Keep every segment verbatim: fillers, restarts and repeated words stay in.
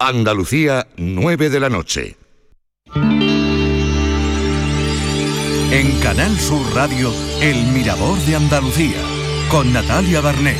Andalucía, nueve de la noche. En Canal Sur Radio, El Mirador de Andalucía, con Natalia Barnés.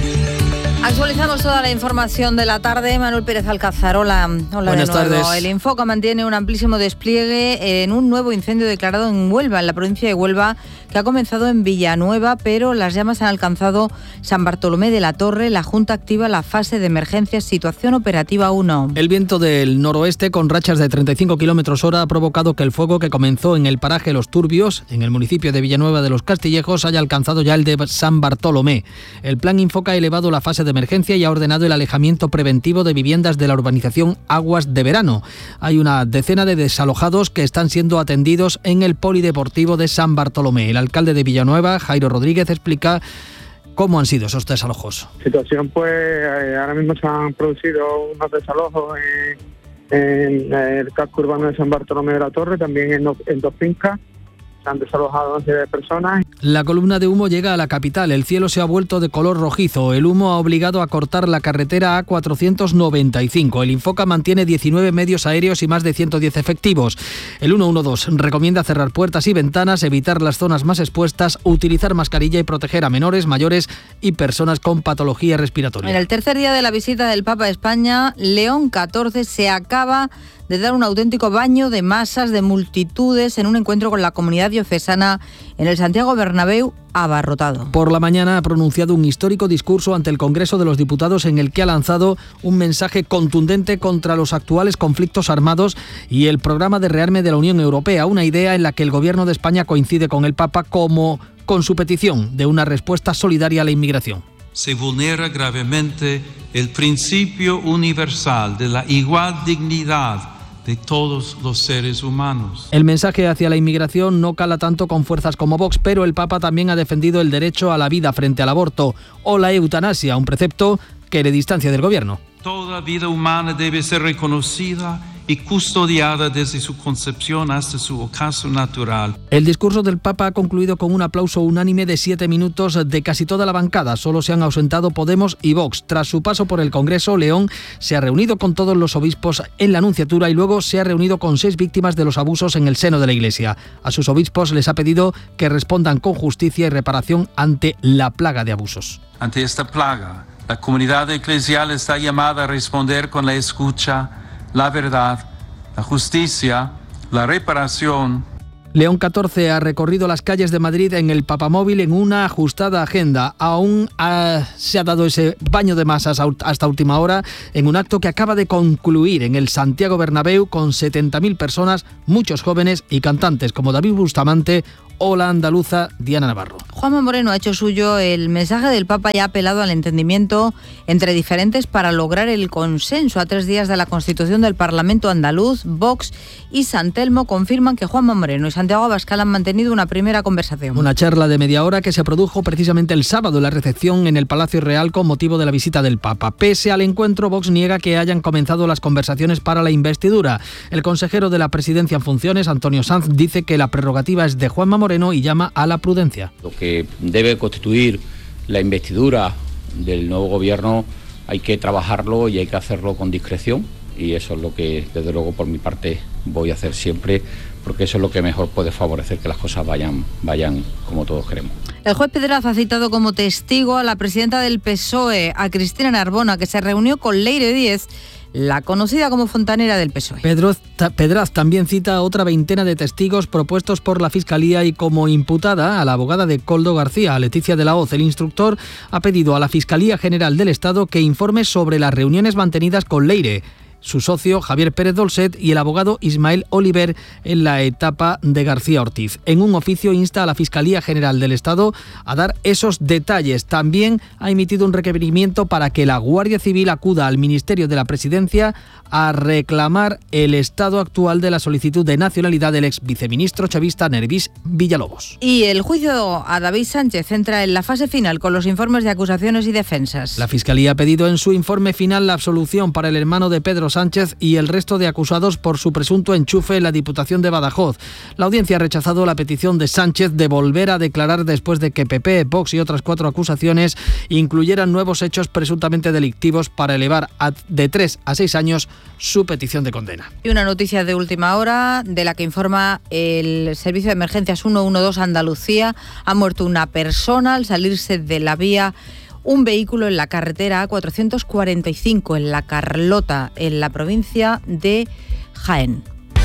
Actualizamos toda la información de la tarde. Manuel Pérez Alcázar, hola. Hola. Buenas de nuevo. tardes. El Infoca mantiene un amplísimo despliegue en un nuevo incendio declarado en Huelva, en la provincia de Huelva, que ha comenzado en Villanueva, pero las llamas han alcanzado San Bartolomé de la Torre. La Junta activa la fase de emergencia, situación operativa uno. El viento del noroeste con rachas de treinta y cinco kilómetros hora ha provocado que el fuego que comenzó en el paraje Los Turbios, en el municipio de Villanueva de los Castillejos, haya alcanzado ya el de San Bartolomé. El plan Infoca ha elevado la fase de emergencia y ha ordenado el alejamiento preventivo de viviendas de la urbanización Aguas de Verano. Hay una decena de desalojados que están siendo atendidos en el polideportivo de San Bartolomé. El alcalde de Villanueva, Jairo Rodríguez, explica cómo han sido esos desalojos. Situación, pues, eh, ahora mismo se han producido unos desalojos en, en el casco urbano de San Bartolomé de la Torre, también en, en dos fincas. Se han desalojado once personas. La columna de humo llega a la capital. El cielo se ha vuelto de color rojizo. El humo ha obligado a cortar la carretera A cuatrocientos noventa y cinco. El Infoca mantiene diecinueve medios aéreos y más de ciento diez efectivos. El ciento doce recomienda cerrar puertas y ventanas, evitar las zonas más expuestas, utilizar mascarilla y proteger a menores, mayores y personas con patología respiratoria. En el tercer día de la visita del Papa a España, León catorce se acaba de dar un auténtico baño de masas, de multitudes, en un encuentro con la comunidad diocesana en el Santiago Bernabéu abarrotado. Por la mañana ha pronunciado un histórico discurso ante el Congreso de los Diputados en el que ha lanzado un mensaje contundente contra los actuales conflictos armados y el programa de rearme de la Unión Europea, una idea en la que el Gobierno de España coincide con el Papa como con su petición de una respuesta solidaria a la inmigración. Se vulnera gravemente el principio universal de la igual dignidad de todos los seres humanos. El mensaje hacia la inmigración no cala tanto con fuerzas como Vox, pero el Papa también ha defendido el derecho a la vida frente al aborto o la eutanasia, un precepto que le distancia del gobierno. Toda vida humana debe ser reconocida y custodiada desde su concepción hasta su ocaso natural. El discurso del Papa ha concluido con un aplauso unánime de siete minutos de casi toda la bancada. Solo se han ausentado Podemos y Vox. Tras su paso por el Congreso, León se ha reunido con todos los obispos en la Nunciatura y luego se ha reunido con seis víctimas de los abusos en el seno de la Iglesia. A sus obispos les ha pedido que respondan con justicia y reparación ante la plaga de abusos. Ante esta plaga, la comunidad eclesial está llamada a responder con la escucha, la verdad, la justicia, la reparación. León catorce ha recorrido las calles de Madrid en el papamóvil en una ajustada agenda. Aún ha, se ha dado ese baño de masas hasta última hora en un acto que acaba de concluir en el Santiago Bernabéu con setenta mil personas, muchos jóvenes y cantantes como David Bustamante o la andaluza Diana Navarro. Juanma Moreno ha hecho suyo el mensaje del Papa y ha apelado al entendimiento entre diferentes para lograr el consenso. A tres días de la constitución del Parlamento andaluz, Vox y San Telmo confirman que Juanma Moreno y Santiago Abascal han mantenido una primera conversación. Una charla de media hora que se produjo precisamente el sábado en la recepción en el Palacio Real con motivo de la visita del Papa. Pese al encuentro, Vox niega que hayan comenzado las conversaciones para la investidura. El consejero de la Presidencia en funciones, Antonio Sanz, dice que la prerrogativa es de Juanma Moreno y llama a la prudencia. Lo que debe constituir la investidura del nuevo gobierno hay que trabajarlo y hay que hacerlo con discreción, y eso es lo que desde luego por mi parte voy a hacer siempre, porque eso es lo que mejor puede favorecer que las cosas vayan, vayan como todos queremos. El juez Pedraz ha citado como testigo a la presidenta del P S O E, a Cristina Narbona, que se reunió con Leire Díez, la conocida como fontanera del P S O E. Pedro, Pedraz también cita a otra veintena de testigos propuestos por la Fiscalía y como imputada a la abogada de Koldo García, Leticia de la Hoz. El instructor ha pedido a la Fiscalía General del Estado que informe sobre las reuniones mantenidas con Leire, su socio Javier Pérez Dolcet y el abogado Ismael Oliver en la etapa de García Ortiz. En un oficio insta a la Fiscalía General del Estado a dar esos detalles. También ha emitido un requerimiento para que la Guardia Civil acuda al Ministerio de la Presidencia a reclamar el estado actual de la solicitud de nacionalidad del ex viceministro chavista Nervis Villalobos. Y el juicio a David Sánchez entra en la fase final con los informes de acusaciones y defensas. La Fiscalía ha pedido en su informe final la absolución para el hermano de Pedro Carlos Sánchez y el resto de acusados por su presunto enchufe en la Diputación de Badajoz. La audiencia ha rechazado la petición de Sánchez de volver a declarar después de que P P, Vox y otras cuatro acusaciones incluyeran nuevos hechos presuntamente delictivos para elevar a, de tres a seis años su petición de condena. Y una noticia de última hora de la que informa el Servicio de Emergencias ciento doce Andalucía. Ha muerto una persona al salirse de la vía un vehículo en la carretera A cuatrocientos cuarenta y cinco en La Carlota, en la provincia de Jaén.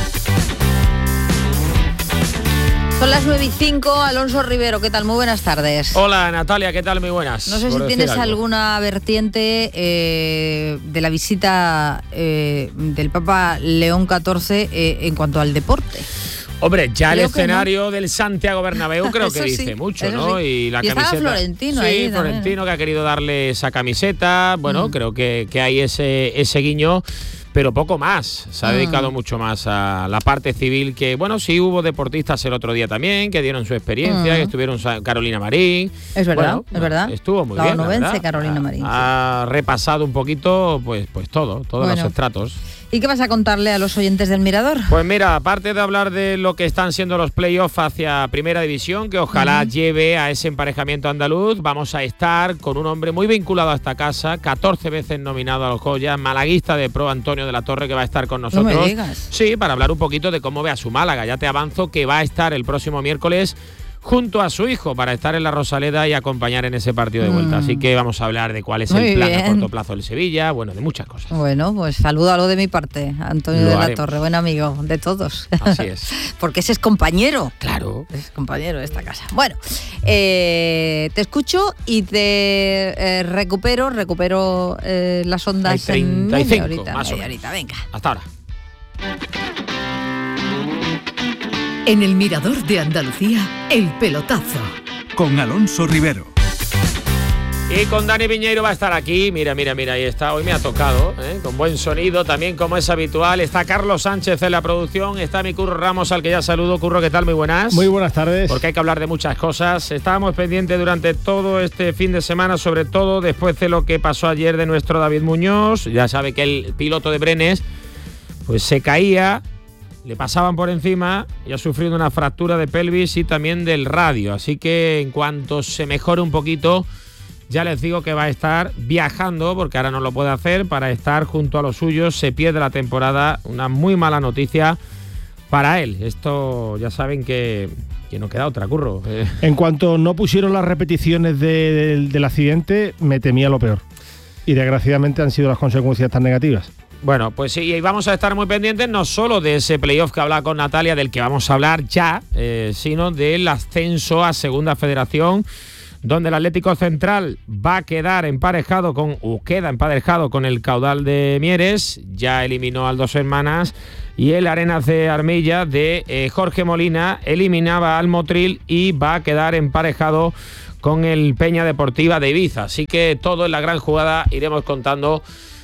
Son las nueve y cinco, Alonso Rivero, ¿qué tal? Muy buenas tardes. Hola Natalia, ¿qué tal? Muy buenas. No sé si tienes alguna vertiente eh, de la visita eh, del Papa León catorce eh, en cuanto al deporte. Hombre, ya creo el escenario no. del Santiago Bernabéu creo que dice sí, mucho, ¿no? Sí. Y la y camiseta. Estaba Florentino sí, ahí Florentino también. que ha querido darle esa camiseta. Bueno, mm. creo que, que hay ese, ese guiño, pero poco más. Se ha mm. dedicado mucho más a la parte civil, que bueno, sí hubo deportistas el otro día también, que dieron su experiencia, mm. que estuvieron Carolina Marín. Es verdad, bueno, es verdad. Estuvo muy la bien, onubense, la verdad. Carolina Marín. Ha, ha sí. repasado un poquito, pues, pues todo, todos bueno. los estratos. ¿Y qué vas a contarle a los oyentes del Mirador? Pues mira, aparte de hablar de lo que están siendo los playoffs hacia Primera División, que ojalá uh-huh. lleve a ese emparejamiento andaluz, vamos a estar con un hombre muy vinculado a esta casa, catorce veces nominado a los Goya, malaguista de pro, Antonio de la Torre, que va a estar con nosotros. No me digas. Sí, para hablar un poquito de cómo ve a su Málaga. Ya te avanzo que va a estar el próximo miércoles junto a su hijo para estar en la Rosaleda y acompañar en ese partido de vuelta. Mm. Así que vamos a hablar de cuál es Muy el plan bien. a corto plazo del Sevilla, bueno, de muchas cosas. Bueno, pues salúdalo de mi parte, Antonio Lo de la haremos. Torre, buen amigo de todos. Así es. Porque ese es compañero. Claro. Es compañero de esta casa. Bueno, eh, te escucho y te eh, recupero, recupero eh, las ondas Hay treinta y cinco, en media horita, más o media menos. horita, venga. Hasta ahora. En el Mirador de Andalucía, el pelotazo. Con Alonso Rivero. Y con Dani Piñeiro va a estar aquí. Mira, mira, mira, ahí está. Hoy me ha tocado, ¿eh? Con buen sonido, también como es habitual. Está Carlos Sánchez en la producción. Está mi Curro Ramos, al que ya saludo. Curro, ¿qué tal? Muy buenas. Muy buenas tardes. Porque hay que hablar de muchas cosas. Estábamos pendientes durante todo este fin de semana, sobre todo después de lo que pasó ayer de nuestro David Muñoz. Ya sabe que el piloto de Brenes pues se caía, le pasaban por encima y ha sufrido una fractura de pelvis y también del radio. Así que en cuanto se mejore un poquito, ya les digo que va a estar viajando, porque ahora no lo puede hacer, para estar junto a los suyos. Se pierde la temporada, una muy mala noticia para él. Esto ya saben que, que no queda otra, Curro. Eh. En cuanto no pusieron las repeticiones de, de, del accidente, me temía lo peor. Y desgraciadamente han sido las consecuencias tan negativas. Bueno, pues sí, y vamos a estar muy pendientes no solo de ese playoff que hablaba con Natalia, del que vamos a hablar ya, eh, sino del ascenso a Segunda Federación, donde el Atlético Central va a quedar emparejado con, o queda emparejado con el Caudal de Mieres. Ya eliminó al Dos Hermanas, y el Arenas de Armilla de eh, Jorge Molina eliminaba al Motril y va a quedar emparejado con el Peña Deportiva de Ibiza. Así que todo en la gran jugada iremos contando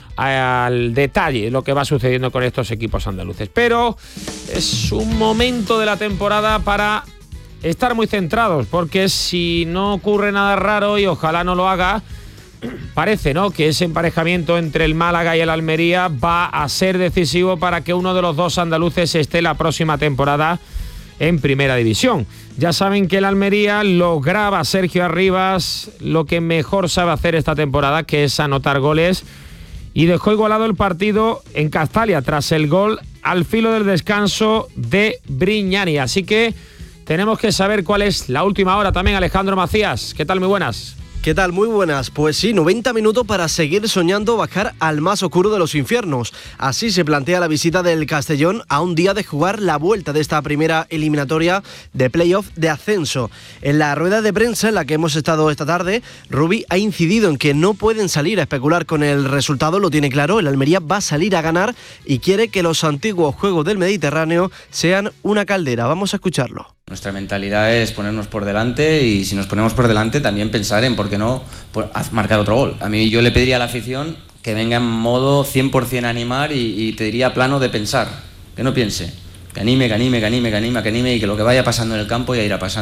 al detalle lo que va sucediendo con estos equipos andaluces. Pero es un momento de la temporada para estar muy centrados, porque si no ocurre nada raro, y ojalá no lo haga, parece, ¿no?, que ese emparejamiento entre el Málaga y el Almería va a ser decisivo para que uno de los dos andaluces esté la próxima temporada en Primera División. Ya saben que el Almería lograba a Sergio Arribas lo que mejor sabe hacer esta temporada, que es anotar goles, y dejó igualado el partido en Castalia tras el gol al filo del descanso de Brignani. Así que tenemos que saber cuál es la última hora también. Alejandro Macías, ¿qué tal? Muy buenas. ¿Qué tal? Muy buenas. Pues sí, noventa minutos para seguir soñando bajar al más oscuro de los infiernos. Así se plantea la visita del Castellón a un día de jugar la vuelta de esta primera eliminatoria de playoff de ascenso. En la rueda de prensa en la que hemos estado esta tarde, Rubí ha incidido en que no pueden salir a especular con el resultado, lo tiene claro. El Almería va a salir a ganar y quiere que los antiguos Juegos del Mediterráneo sean una caldera. Vamos a escucharlo. Nuestra mentalidad es ponernos por delante, y si nos ponemos por delante también pensar en por qué no marcar otro gol. A mí yo le pediría a la afición que venga en modo cien por ciento a animar, y, y te diría plano de pensar, que no piense, que anime, que anime, que anime, que anime, que anime, y que lo que vaya pasando en el campo ya irá pasando.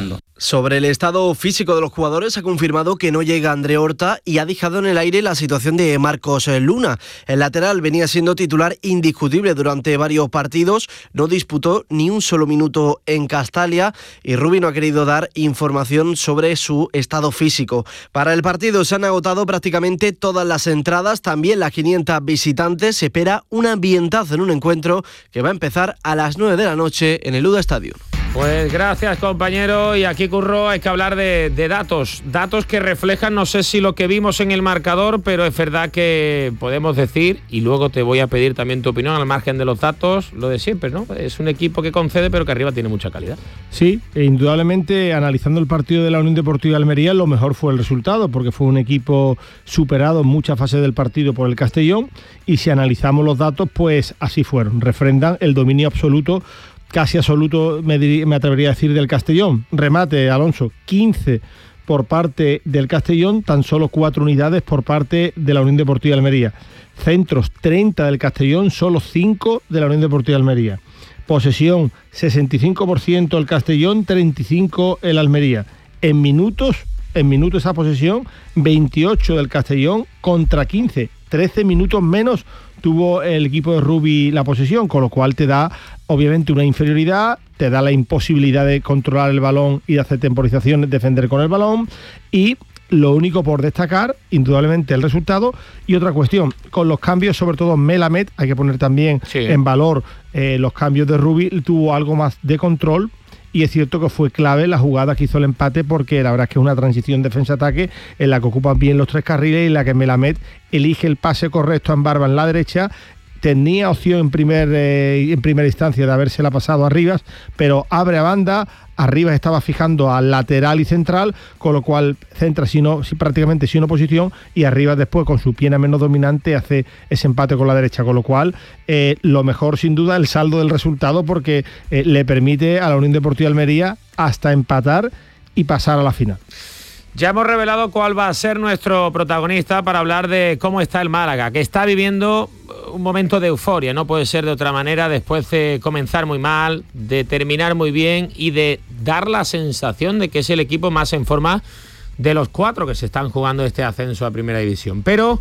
Sobre el estado físico de los jugadores, ha confirmado que no llega André Horta y ha dejado en el aire la situación de Marcos Luna. El lateral venía siendo titular indiscutible durante varios partidos, no disputó ni un solo minuto en Castalia y Rubi no ha querido dar información sobre su estado físico. Para el partido se han agotado prácticamente todas las entradas, también las quinientas visitantes. Se espera un ambientazo en un encuentro que va a empezar a las nueve de la noche en el U D A Stadium. Pues gracias, compañero. Y aquí, Curro, hay que hablar de, de datos. Datos que reflejan, no sé si lo que vimos en el marcador, pero es verdad que podemos decir, y luego te voy a pedir también tu opinión al margen de los datos, lo de siempre, ¿no? Es un equipo que concede, pero que arriba tiene mucha calidad. Sí, e indudablemente, analizando el partido de la Unión Deportiva Almería, lo mejor fue el resultado, porque fue un equipo superado en muchas fases del partido por el Castellón, y si analizamos los datos, pues así fueron. Refrendan el dominio absoluto, casi absoluto, me, dir, me atrevería a decir, del Castellón. Remate, Alonso, quince por parte del Castellón, tan solo cuatro unidades por parte de la Unión Deportiva Almería. Centros, treinta del Castellón, solo cinco de la Unión Deportiva Almería. Posesión, sesenta y cinco por ciento el Castellón, treinta y cinco por ciento el Almería. En minutos, en minutos esa posesión, veintiocho del Castellón contra quince, trece minutos menos tuvo el equipo de Rubi la posesión, con lo cual te da obviamente una inferioridad, te da la imposibilidad de controlar el balón y de hacer temporizaciones, defender con el balón, y lo único por destacar, indudablemente el resultado. Y otra cuestión, con los cambios, sobre todo Melamed, hay que poner también sí. en valor eh, los cambios de Rubi, tuvo algo más de control. Y es cierto que fue clave la jugada que hizo el empate, porque la verdad es que es una transición defensa-ataque en la que ocupan bien los tres carriles y en la que Melamed elige el pase correcto a Ambarba en la derecha. Tenía opción en, primer, eh, en primera instancia de habérsela pasado a Rivas, pero abre a banda, a Rivas estaba fijando al lateral y central, con lo cual centra sino, prácticamente sin oposición, y Rivas después con su pierna menos dominante hace ese empate con la derecha, con lo cual eh, lo mejor sin duda el saldo del resultado, porque eh, le permite a la Unión Deportiva Almería hasta empatar y pasar a la final. Ya hemos revelado cuál va a ser nuestro protagonista para hablar de cómo está el Málaga, que está viviendo un momento de euforia, no puede ser de otra manera, después de comenzar muy mal, de terminar muy bien y de dar la sensación de que es el equipo más en forma de los cuatro que se están jugando este ascenso a Primera División. Pero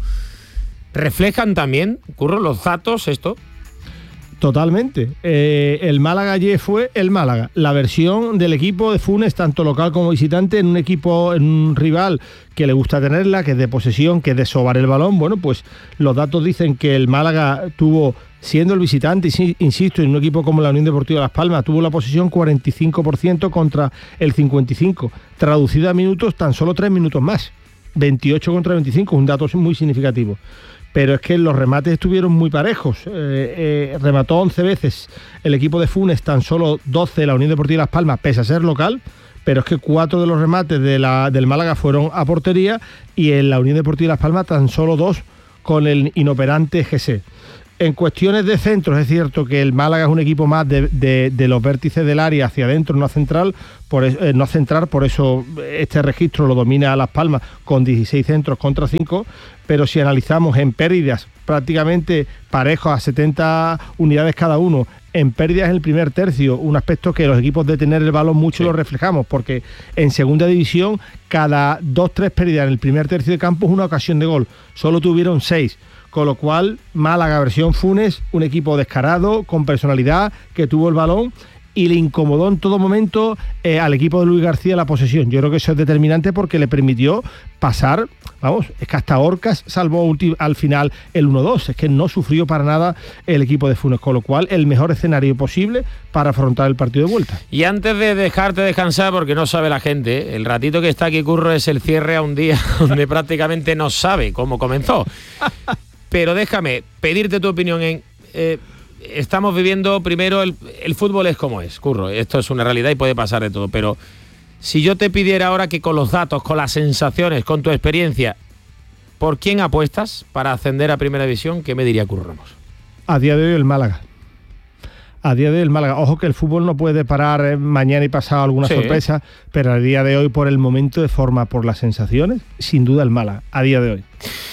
reflejan también, Curro, los datos, esto. Totalmente. Eh, el Málaga ayer fue el Málaga. La versión del equipo de Funes, tanto local como visitante, en un equipo, en un rival que le gusta tenerla, que es de posesión, que es de sobar el balón. Bueno, pues los datos dicen que el Málaga tuvo, siendo el visitante, insisto, en un equipo como la Unión Deportiva Las Palmas, tuvo la posesión cuarenta y cinco por ciento contra el cincuenta y cinco por ciento. Traducido a minutos, tan solo tres minutos más. veintiocho contra veinticinco, un dato muy significativo. Pero es que los remates estuvieron muy parejos. Eh, eh, remató once veces el equipo de Funes, tan solo doce la Unión Deportiva Las Palmas, pese a ser local, pero es que cuatro de los remates de la, del Málaga fueron a portería, y en la Unión Deportiva Las Palmas tan solo dos con el inoperante G C. En cuestiones de centros, es cierto que el Málaga es un equipo más de, de, de los vértices del área hacia adentro, no central, por eso, eh, no centrar, por eso este registro lo domina Las Palmas con dieciséis centros contra cinco, pero si analizamos en pérdidas, prácticamente parejos a setenta unidades cada uno, en pérdidas en el primer tercio, un aspecto que los equipos de tener el balón mucho sí. lo reflejamos, porque en segunda división cada dos, tres pérdidas en el primer tercio de campo es una ocasión de gol, solo tuvieron seis. Con lo cual, Málaga versión Funes, un equipo descarado, con personalidad, que tuvo el balón y le incomodó en todo momento eh, al equipo de Luis García la posesión. Yo creo que eso es determinante porque le permitió pasar, vamos, es que hasta Orcas salvó ulti- al final el uno dos, es que no sufrió para nada el equipo de Funes, con lo cual el mejor escenario posible para afrontar el partido de vuelta. Y antes de dejarte descansar, porque no sabe la gente, el ratito que está aquí, Curro, es el cierre a un día donde prácticamente no sabe cómo comenzó. Pero déjame pedirte tu opinión en... Eh, estamos viviendo, primero, el, el fútbol es como es, Curro. Esto es una realidad y puede pasar de todo. Pero si yo te pidiera ahora que con los datos, con las sensaciones, con tu experiencia, ¿por quién apuestas para ascender a Primera División? ¿Qué me diría Curro Ramos? A día de hoy el Málaga. A día de hoy el Málaga. Ojo que el fútbol no puede parar mañana y pasado alguna sí. sorpresa, pero a día de hoy, por el momento de forma, por las sensaciones, sin duda el Málaga. A día de hoy.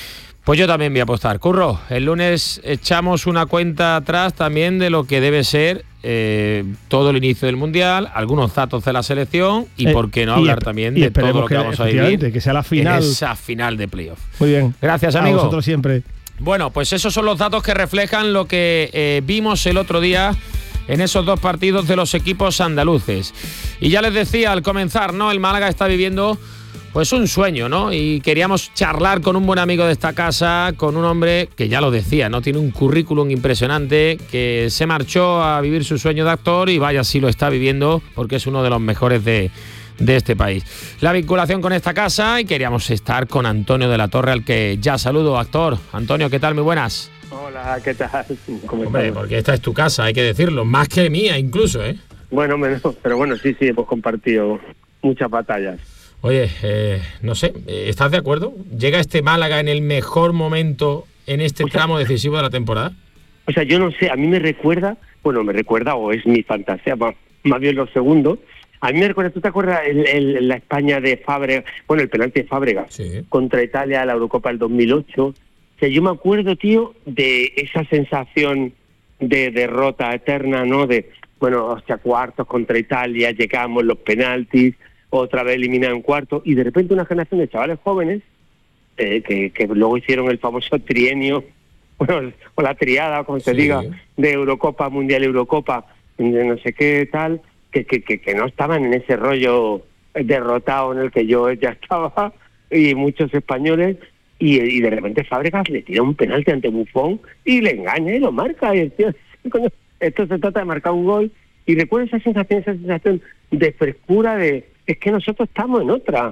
Pues yo también voy a apostar. Curro, el lunes echamos una cuenta atrás también de lo que debe ser eh, todo el inicio del Mundial, algunos datos de la selección y eh, por qué no hablar y, también de todo lo que, que vamos a vivir que sea la final. En esa final de playoff. Muy bien. Gracias, amigo. A vosotros siempre. Bueno, pues esos son los datos que reflejan lo que eh, vimos el otro día en esos dos partidos de los equipos andaluces. Y ya les decía al comenzar, ¿no? El Málaga está viviendo pues un sueño, ¿no? Y queríamos charlar con un buen amigo de esta casa, con un hombre que ya lo decía, ¿no? Tiene un currículum impresionante, que se marchó a vivir su sueño de actor y vaya si lo está viviendo porque es uno de los mejores de, de este país. La vinculación con esta casa y queríamos estar con Antonio de la Torre, al que ya saludo. Actor, Antonio, ¿qué tal? Muy buenas. Hola, ¿qué tal? ¿Cómo Hombre, estás? Porque esta es tu casa, hay que decirlo, más que mía incluso, ¿eh? Bueno, menos, pero bueno, sí, sí, hemos compartido muchas batallas. Oye, eh, no sé, ¿estás de acuerdo? ¿Llega este Málaga en el mejor momento en este tramo decisivo de la temporada? O sea, yo no sé, a mí me recuerda, bueno, me recuerda o es mi fantasía, más, más bien lo segundo. A mí me recuerda, ¿tú te acuerdas el, el, la España de Fábregas? Bueno, el penalti de Fábregas sí. Contra Italia, la Eurocopa del dos mil ocho. O sea, yo me acuerdo, tío, de esa sensación de derrota eterna, ¿no? De, bueno, hostia, cuartos contra Italia, llegamos, los penaltis, otra vez eliminado en cuarto, y de repente una generación de chavales jóvenes eh, que, que luego hicieron el famoso trienio, bueno, o la triada, como se sí. diga, de Eurocopa, Mundial Eurocopa, de no sé qué tal, que, que, que, que no estaban en ese rollo derrotado en el que yo ya estaba, y muchos españoles, y, y de repente Fábregas le tira un penalti ante Buffon y le engaña y lo marca, y el tío, esto se trata de marcar un gol, y recuerdo esa sensación, esa sensación de frescura, de es que nosotros estamos en otra,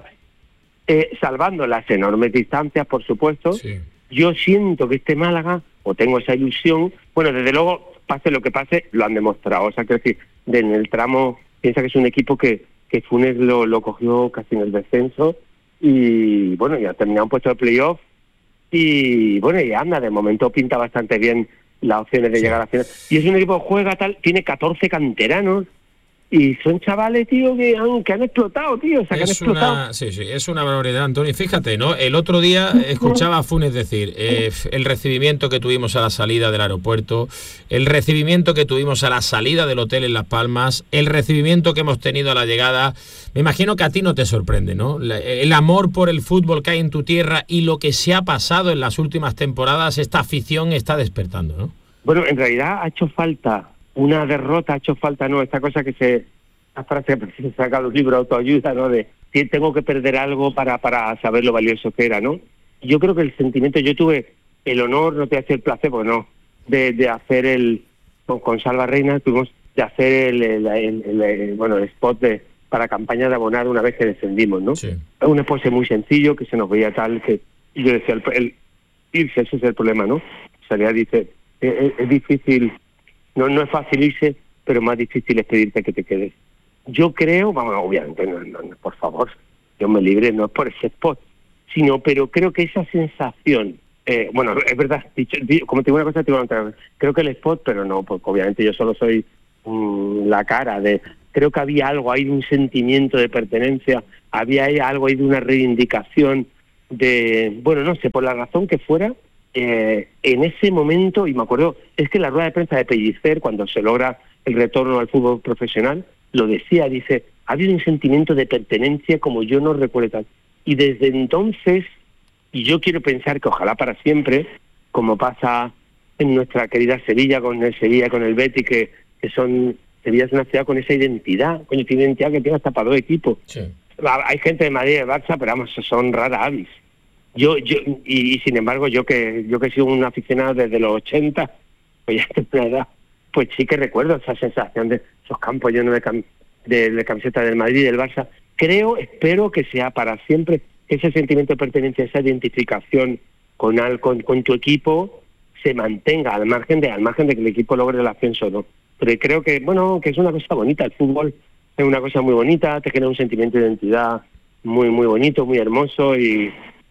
eh, salvando las enormes distancias, por supuesto. Sí. Yo siento que este Málaga, o tengo esa ilusión, bueno, desde luego, pase lo que pase, lo han demostrado. O sea, quiero decir, de, en el tramo, piensa que es un equipo que, que Funes lo, lo cogió casi en el descenso, y bueno, ya ha terminado un puesto de playoff, y bueno, y anda, de momento pinta bastante bien las opciones de sí. llegar a la final. Y es un equipo que juega tal, tiene catorce canteranos, y son chavales, tío, que han, que han explotado, tío. O sea, que han explotado. Una, sí, sí, es una barbaridad, Antonio. Fíjate, ¿no? El otro día escuchaba a Funes decir eh, el recibimiento que tuvimos a la salida del aeropuerto, el recibimiento que tuvimos a la salida del hotel en Las Palmas, el recibimiento que hemos tenido a la llegada. Me imagino que a ti no te sorprende, ¿no? El amor por el fútbol que hay en tu tierra y lo que se ha pasado en las últimas temporadas, esta afición está despertando, ¿no? Bueno, en realidad ha hecho falta una derrota, ha hecho falta, ¿no? Esta cosa que se... Esta frase que se saca de un libro de autoayuda, ¿no? De si tengo que perder algo para, para saber lo valioso que era, ¿no? Yo creo que el sentimiento... Yo tuve el honor, no te hace el placer, pues no, de, de hacer el... Con, con Salva Reina tuvimos de hacer el, el, el, el, el bueno, el spot de para campaña de abonar una vez que descendimos, ¿no? Sí. Un spot muy sencillo, que se nos veía tal, que... Y yo decía, el, el irse, ese es el problema, ¿no? O sea, ya dice, es, es difícil... No, no es fácil irse, pero más difícil es pedirte que te quedes. Yo creo, vamos, obviamente, no, no, no, por favor, yo me libre, no es por ese spot, sino, pero creo que esa sensación, eh, bueno, es verdad, dicho, como te digo una cosa, te digo otra, creo que el spot, pero no, porque obviamente yo solo soy um, la cara de, creo que había algo ahí de un sentimiento de pertenencia, había ahí algo ahí de una reivindicación de, bueno, no sé, por la razón que fuera, Eh, en ese momento, y me acuerdo, es que la rueda de prensa de Pellicer, cuando se logra el retorno al fútbol profesional, lo decía, dice, ha habido un sentimiento de pertenencia como yo no recuerdo tal. Y desde entonces, y yo quiero pensar que ojalá para siempre, como pasa en nuestra querida Sevilla, con el Sevilla, con el Betis, que, que son, Sevilla es una ciudad con esa identidad, con esa identidad que tiene hasta para dos equipos. Sí. Hay gente de Madrid y de Barça, pero vamos, son rara avis. Yo, yo y, y sin embargo, yo que yo que he sido un aficionado desde los ochenta, pues ya tengo una edad, pues sí que recuerdo esa sensación de esos campos llenos de, cam, de, de camisetas del Madrid y del Barça. Creo, espero que sea para siempre ese sentimiento de pertenencia, esa identificación con, al, con, con tu equipo se mantenga al margen de al margen de que el equipo logre el ascenso, ¿no? Pero creo que, bueno, que es una cosa bonita, el fútbol es una cosa muy bonita, te genera un sentimiento de identidad muy, muy bonito, muy hermoso y...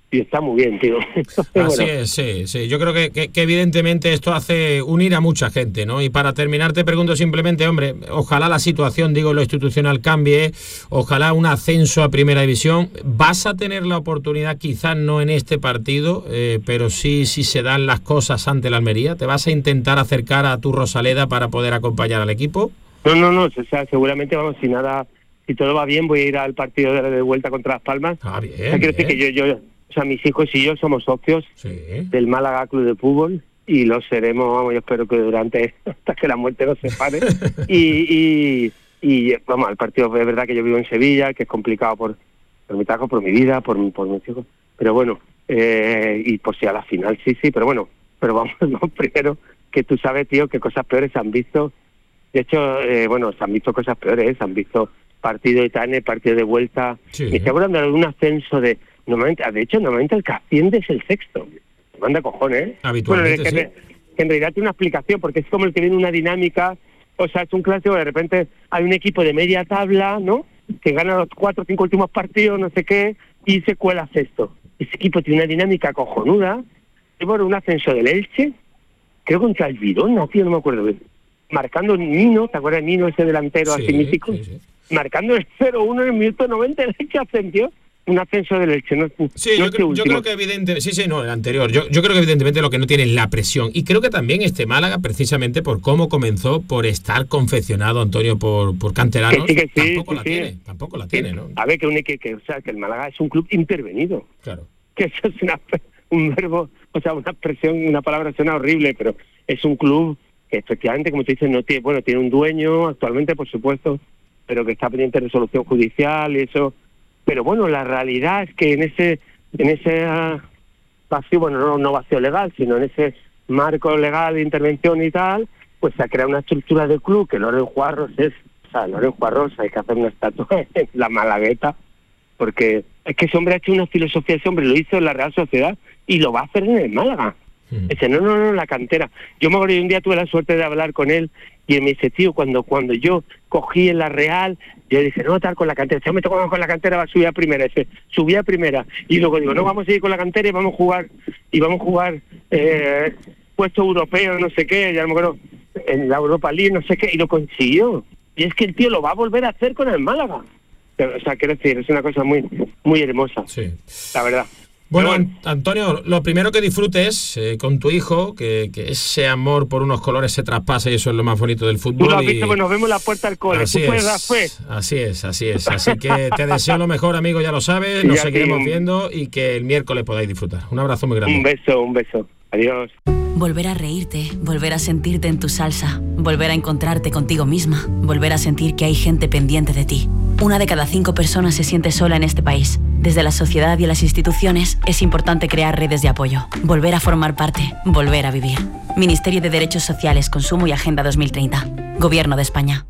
y está muy bien, tío. Entonces, Así bueno. es, sí, sí. Yo creo que, que, que evidentemente esto hace unir a mucha gente, ¿no? Y para terminar te pregunto simplemente, hombre, ojalá la situación, digo, lo institucional cambie, ojalá un ascenso a Primera División. ¿Vas a tener la oportunidad, quizás no en este partido, eh, pero sí si se dan las cosas ante la Almería? ¿Te vas a intentar acercar a tu Rosaleda para poder acompañar al equipo? No, no, no, o sea, seguramente, vamos, si nada, si todo va bien, voy a ir al partido de, de vuelta contra Las Palmas. Ah, bien, o sea, quiero decir que yo, yo, o sea, mis hijos y yo somos socios sí. del Málaga Club de Fútbol y lo seremos, vamos, yo espero que durante, hasta que la muerte nos separe. y, y, y, vamos, el partido es verdad que yo vivo en Sevilla, que es complicado por, por mi trabajo, por mi vida, por, por mis hijos, pero bueno, eh, y por si a la final, sí, sí, pero bueno, pero vamos, no, primero, que tú sabes, tío, que cosas peores se han visto. De hecho, eh, bueno, se han visto cosas peores, ¿eh? Se han visto partido de Tane, partido de vuelta. Sí. Me estoy hablando de un ascenso de... normalmente De hecho, normalmente el que asciende es el sexto. Me manda cojones, ¿eh? Habitualmente, bueno, que, sí. que en realidad tiene una explicación, porque es como el que viene una dinámica. O sea, es un clásico, de repente hay un equipo de media tabla, ¿no? Que gana los cuatro o cinco últimos partidos, no sé qué, y se cuela sexto. Ese equipo tiene una dinámica cojonuda. Y bueno, un ascenso del Elche, creo contra el Girona, tío, no me acuerdo bien. Marcando Nino, ¿te acuerdas de Nino, ese delantero sí, así mítico? Sí, sí. Marcando el cero uno en el minuto noventa, el Elche ascendió. Un ascenso del Elche, no, sí, no yo, creo, yo creo que evidentemente, sí, sí, no, el anterior, yo, yo creo que evidentemente lo que no tiene es la presión, y creo que también este Málaga, precisamente por cómo comenzó, por estar confeccionado, Antonio, por, por canteranos, que sí, que sí, tampoco sí, la sí. tiene, tampoco la tiene, ¿no? A ver, que, un, que, que, o sea, que el Málaga es un club intervenido. Claro. Que eso es una, un verbo, o sea, una expresión, una palabra suena horrible, pero es un club que efectivamente, como te dices, no tiene, bueno, tiene un dueño actualmente, por supuesto, pero que está pendiente de resolución judicial y eso. Pero bueno, la realidad es que en ese en ese uh, vacío, bueno, no, no vacío legal, sino en ese marco legal de intervención y tal, pues se ha creado una estructura de club que Loren Juarros es, o sea, Loren Juarros hay que hacer una estatua en la Malagueta, porque es que ese hombre ha hecho una filosofía, ese hombre lo hizo en la Real Sociedad y lo va a hacer en el Málaga. Mm. Dice, no, no, no, la cantera. Yo me acuerdo, un día tuve la suerte de hablar con él y él me dice, tío, cuando cuando yo cogí en la Real, yo dije, no, tal, con la cantera. Si yo me toco con la cantera, va a subir a primera. Dice, subí a primera. Y luego digo, no, vamos a seguir con la cantera y vamos a jugar, y vamos a jugar eh, puesto europeo, no sé qué, ya no me acuerdo, en la Europa League, no sé qué, y lo consiguió. Y es que el tío lo va a volver a hacer con el Málaga. O sea, quiero decir, es una cosa muy, muy hermosa, sí, la verdad. Bueno, bueno, Antonio, lo primero que disfrutes eh, con tu hijo, que, que ese amor por unos colores se traspase, y eso es lo más bonito del fútbol. Tú lo has y... visto, pues nos vemos en la puerta del cole. Así ¿Tú puedes es, dar fe? así es, así es. Así que te deseo lo mejor, amigo, ya lo sabes, nos seguiremos viendo y que el miércoles podáis disfrutar. Un abrazo muy grande. Un beso, un beso. Adiós. Volver a reírte, volver a sentirte en tu salsa, volver a encontrarte contigo misma, volver a sentir que hay gente pendiente de ti. Una de cada cinco personas se siente sola en este país. Desde la sociedad y las instituciones es importante crear redes de apoyo, volver a formar parte, volver a vivir. Ministerio de Derechos Sociales, Consumo y Agenda dos mil treinta. Gobierno de España.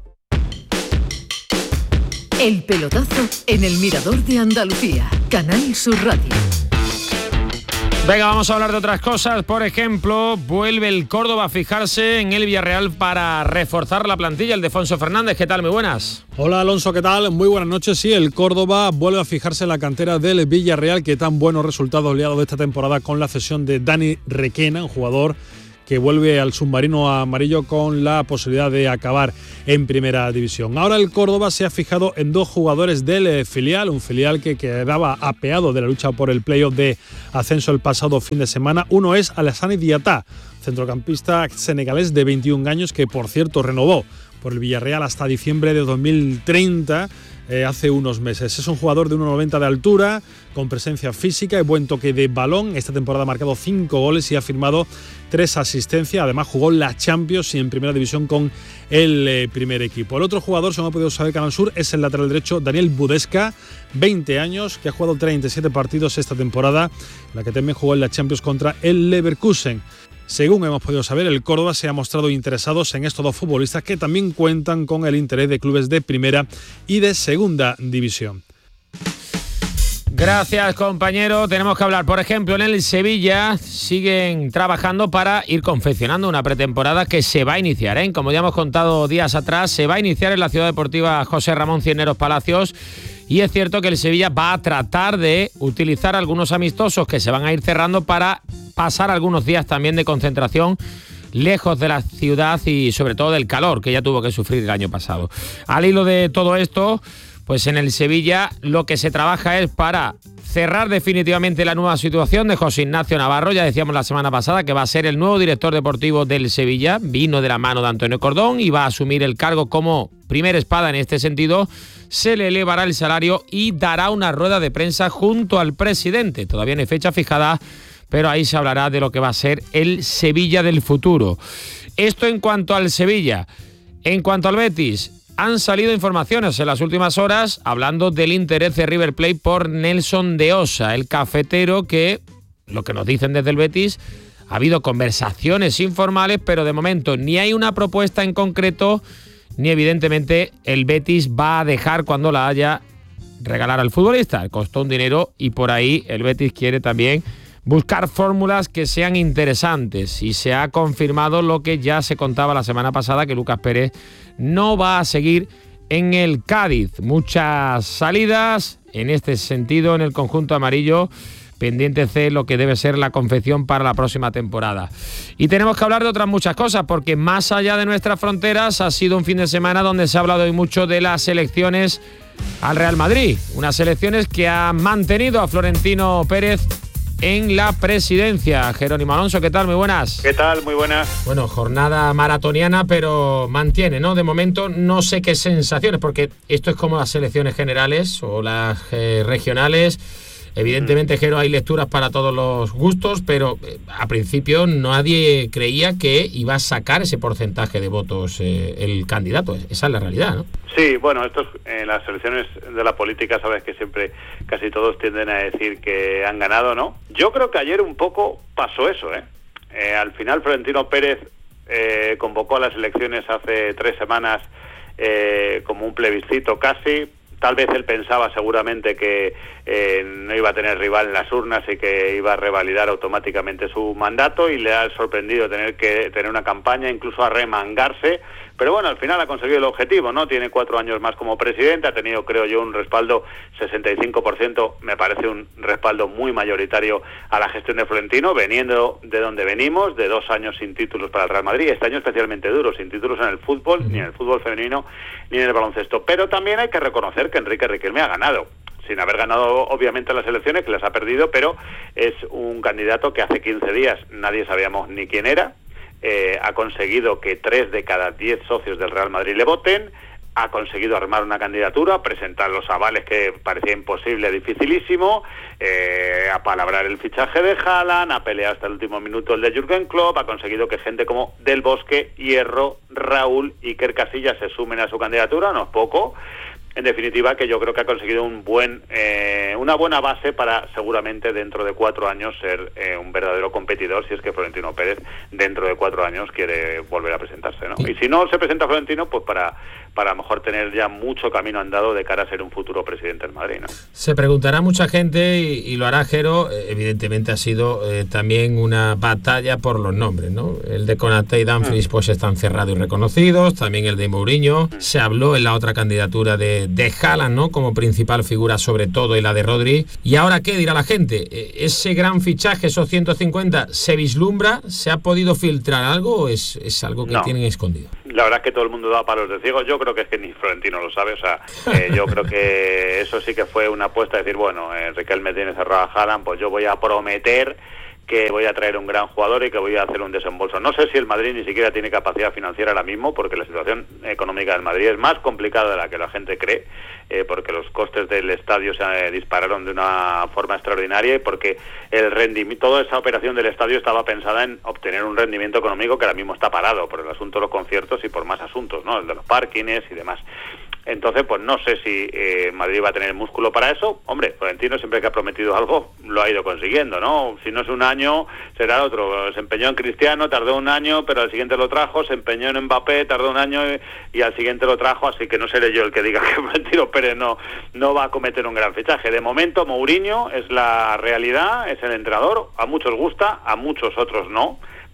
El pelotazo en el Mirador de Andalucía. Canal Sur Radio. Venga, vamos a hablar de otras cosas. Por ejemplo, vuelve el Córdoba a fijarse en el Villarreal para reforzar la plantilla. El Ildefonso Fernández, ¿qué tal? Muy buenas. Hola Alonso, ¿qué tal? Muy buenas noches. Sí, el Córdoba vuelve a fijarse en la cantera del Villarreal, que tan buenos resultados le ha dado esta temporada con la cesión de Dani Requena, un jugador que vuelve al submarino amarillo con la posibilidad de acabar en primera división. Ahora el Córdoba se ha fijado en dos jugadores del filial, un filial que quedaba apeado de la lucha por el playoff de ascenso el pasado fin de semana. Uno es Alassane Diatta, centrocampista senegalés de veintiún años, que por cierto renovó por el Villarreal hasta diciembre de dos mil treinta, eh, hace unos meses. Es un jugador de uno noventa de altura, con presencia física y buen toque de balón. Esta temporada ha marcado cinco goles y ha firmado tres asistencias. Además jugó la Champions y en primera división con el eh, primer equipo. El otro jugador, según ha podido saber Canal Sur, es el lateral derecho Daniel Budesca, veinte años, que ha jugado treinta y siete partidos esta temporada, la que también jugó en la Champions contra el Leverkusen. Según hemos podido saber, el Córdoba se ha mostrado interesados en estos dos futbolistas, que también cuentan con el interés de clubes de primera y de segunda división. Gracias, compañero. Tenemos que hablar, por ejemplo, en el Sevilla siguen trabajando para ir confeccionando una pretemporada que se va a iniciar, ¿eh? Como ya hemos contado días atrás, se va a iniciar en la Ciudad Deportiva José Ramón Cisneros Palacios Y es cierto que el Sevilla va a tratar de utilizar algunos amistosos que se van a ir cerrando para pasar algunos días también de concentración lejos de la ciudad y sobre todo del calor que ya tuvo que sufrir el año pasado. Al hilo de todo esto, pues en el Sevilla lo que se trabaja es para cerrar definitivamente la nueva situación de José Ignacio Navarro. Ya decíamos la semana pasada que va a ser el nuevo director deportivo del Sevilla, vino de la mano de Antonio Cordón y va a asumir el cargo como primera espada en este sentido. Se le elevará el salario y dará una rueda de prensa junto al presidente. Todavía no hay fecha fijada, pero ahí se hablará de lo que va a ser el Sevilla del futuro. Esto en cuanto al Sevilla. En cuanto al Betis, han salido informaciones en las últimas horas hablando del interés de River Plate por Nelson de Osa, el cafetero que, lo que nos dicen desde el Betis, ha habido conversaciones informales, pero de momento ni hay una propuesta en concreto, ni evidentemente el Betis va a dejar, cuando la haya, regalar al futbolista. Costó un dinero y por ahí el Betis quiere también buscar fórmulas que sean interesantes, y se ha confirmado lo que ya se contaba la semana pasada, que Lucas Pérez no va a seguir en el Cádiz. Muchas salidas en este sentido en el conjunto amarillo, pendientes de lo que debe ser la confección para la próxima temporada. Y tenemos que hablar de otras muchas cosas, porque más allá de nuestras fronteras ha sido un fin de semana donde se ha hablado hoy mucho de las elecciones al Real Madrid, unas elecciones que han mantenido a Florentino Pérez en la presidencia. Jerónimo Alonso, ¿qué tal? Muy buenas. ¿Qué tal? Muy buenas. Bueno, jornada maratoniana, pero mantiene, ¿no? De momento no sé qué sensaciones, porque esto es como las elecciones generales o las eh, regionales. Evidentemente, Jero, hay lecturas para todos los gustos, pero eh, a principio nadie creía que iba a sacar ese porcentaje de votos eh, el candidato. Esa es la realidad, ¿no? Sí, bueno, esto es, en las elecciones de la política sabes que siempre casi todos tienden a decir que han ganado, ¿no? Yo creo que ayer un poco pasó eso, ¿eh? eh al final Florentino Pérez eh, convocó a las elecciones hace tres semanas eh, como un plebiscito casi. Tal vez él pensaba seguramente que eh, no iba a tener rival en las urnas y que iba a revalidar automáticamente su mandato, y le ha sorprendido tener que tener una campaña, incluso a remangarse. Pero bueno, al final ha conseguido el objetivo, ¿no? Tiene cuatro años más como presidente, ha tenido, creo yo, un respaldo sesenta y cinco por ciento, me parece un respaldo muy mayoritario a la gestión de Florentino, veniendo de donde venimos, de dos años sin títulos para el Real Madrid, este año especialmente duro, sin títulos en el fútbol, uh-huh. ni en el fútbol femenino, ni en el baloncesto. Pero también hay que reconocer que Enrique Riquelme ha ganado, sin haber ganado obviamente las elecciones, que las ha perdido, pero es un candidato que hace quince días nadie sabíamos ni quién era. Eh, ha conseguido que tres de cada diez socios del Real Madrid le voten, ha conseguido armar una candidatura, presentar los avales que parecía imposible, dificilísimo, eh, a palabrar el fichaje de Haaland, ha peleado hasta el último minuto el de Jürgen Klopp, ha conseguido que gente como Del Bosque, Hierro, Raúl y Iker Casillas se sumen a su candidatura, no es poco. En definitiva, que yo creo que ha conseguido un buen, eh, una buena base para seguramente dentro de cuatro años ser eh, un verdadero competidor, si es que Florentino Pérez dentro de cuatro años quiere volver a presentarse, ¿no? Y si no se presenta Florentino, pues para, para a lo mejor tener ya mucho camino andado de cara a ser un futuro presidente del Madrid, ¿no? Se preguntará mucha gente, y, y lo hará Jero, evidentemente ha sido eh, también una batalla por los nombres, ¿no? El de Konaté y Dumfries pues están cerrados y reconocidos, también el de Mourinho, se habló en la otra candidatura de de Haaland, ¿no? Como principal figura sobre todo, y la de Rodri. ¿Y ahora qué dirá la gente? ¿Ese gran fichaje, esos ciento cincuenta, se vislumbra? ¿Se ha podido filtrar algo o es, es algo que no. tienen escondido? La verdad es que todo el mundo da palos de ciego. Yo creo que es que ni Florentino lo sabe. O sea, eh, yo creo que eso sí que fue una apuesta de decir, bueno, eh, Riquelme tiene cerrado a Haaland, pues yo voy a prometer que voy a traer un gran jugador y que voy a hacer un desembolso. No sé si el Madrid ni siquiera tiene capacidad financiera ahora mismo, porque la situación económica del Madrid es más complicada de la que la gente cree, eh, porque los costes del estadio se eh, dispararon de una forma extraordinaria, y porque el rendimiento, toda esa operación del estadio estaba pensada en obtener un rendimiento económico que ahora mismo está parado por el asunto de los conciertos y por más asuntos, ¿no? El de los parkings y demás. Entonces, pues no sé si eh, Madrid va a tener músculo para eso. Hombre, Florentino siempre que ha prometido algo lo ha ido consiguiendo, ¿no? Si no es un año, será otro. Se empeñó en Cristiano, tardó un año, pero al siguiente lo trajo. Se empeñó en Mbappé, tardó un año y, y al siguiente lo trajo. Así que no seré yo el que diga que Florentino Pérez no, no va a cometer un gran fichaje. De momento, Mourinho es la realidad, es el entrenador. A muchos gusta, a muchos otros no.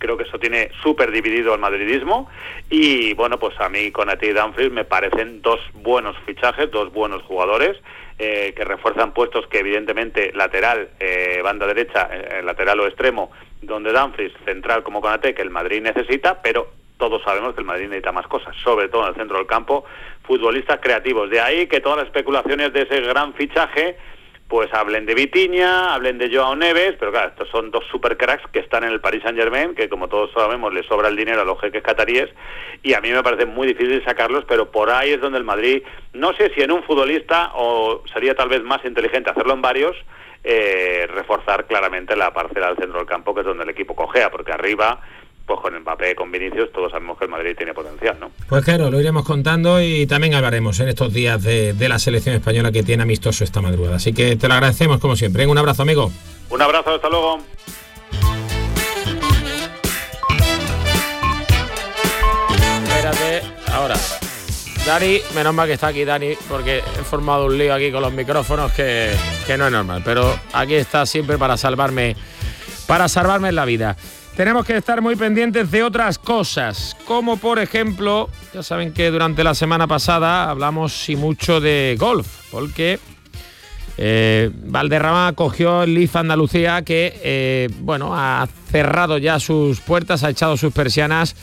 Creo que eso tiene súper dividido al madridismo y bueno, pues a mí Konaté y Dumfries me parecen dos buenos fichajes, dos buenos jugadores eh, que refuerzan puestos que evidentemente lateral, eh, banda derecha, eh, lateral o extremo, donde Dumfries, central como Konaté, que el Madrid necesita, pero todos sabemos que el Madrid necesita más cosas, sobre todo en el centro del campo, futbolistas creativos. De ahí que todas las especulaciones de ese gran fichaje pues hablen de Vitinha, hablen de Joao Neves, pero claro, estos son dos super cracks que están en el Paris Saint-Germain, que como todos sabemos les sobra el dinero a los jeques cataríes, y a mí me parece muy difícil sacarlos, pero por ahí es donde el Madrid, no sé si en un futbolista, o sería tal vez más inteligente hacerlo en varios, eh, reforzar claramente la parcela del centro del campo, que es donde el equipo cojea, porque arriba, pues con Mbappé, con Vinicius, todos sabemos que el Madrid tiene potencial, ¿no? Pues claro, lo iremos contando y también hablaremos en estos días de, de la selección española que tiene amistoso esta madrugada. Así que te lo agradecemos como siempre. Un abrazo, amigo. Un abrazo, hasta luego. Espérate, ahora. Dani, menos mal que está aquí Dani, porque he formado un lío aquí con los micrófonos que, que no es normal. Pero aquí está siempre para salvarme, para salvarme la vida. Tenemos que estar muy pendientes de otras cosas, como por ejemplo, ya saben que durante la semana pasada hablamos y mucho de golf, porque eh, Valderrama cogió el Leaf Andalucía, que eh, bueno, ha cerrado ya sus puertas, ha echado sus persianas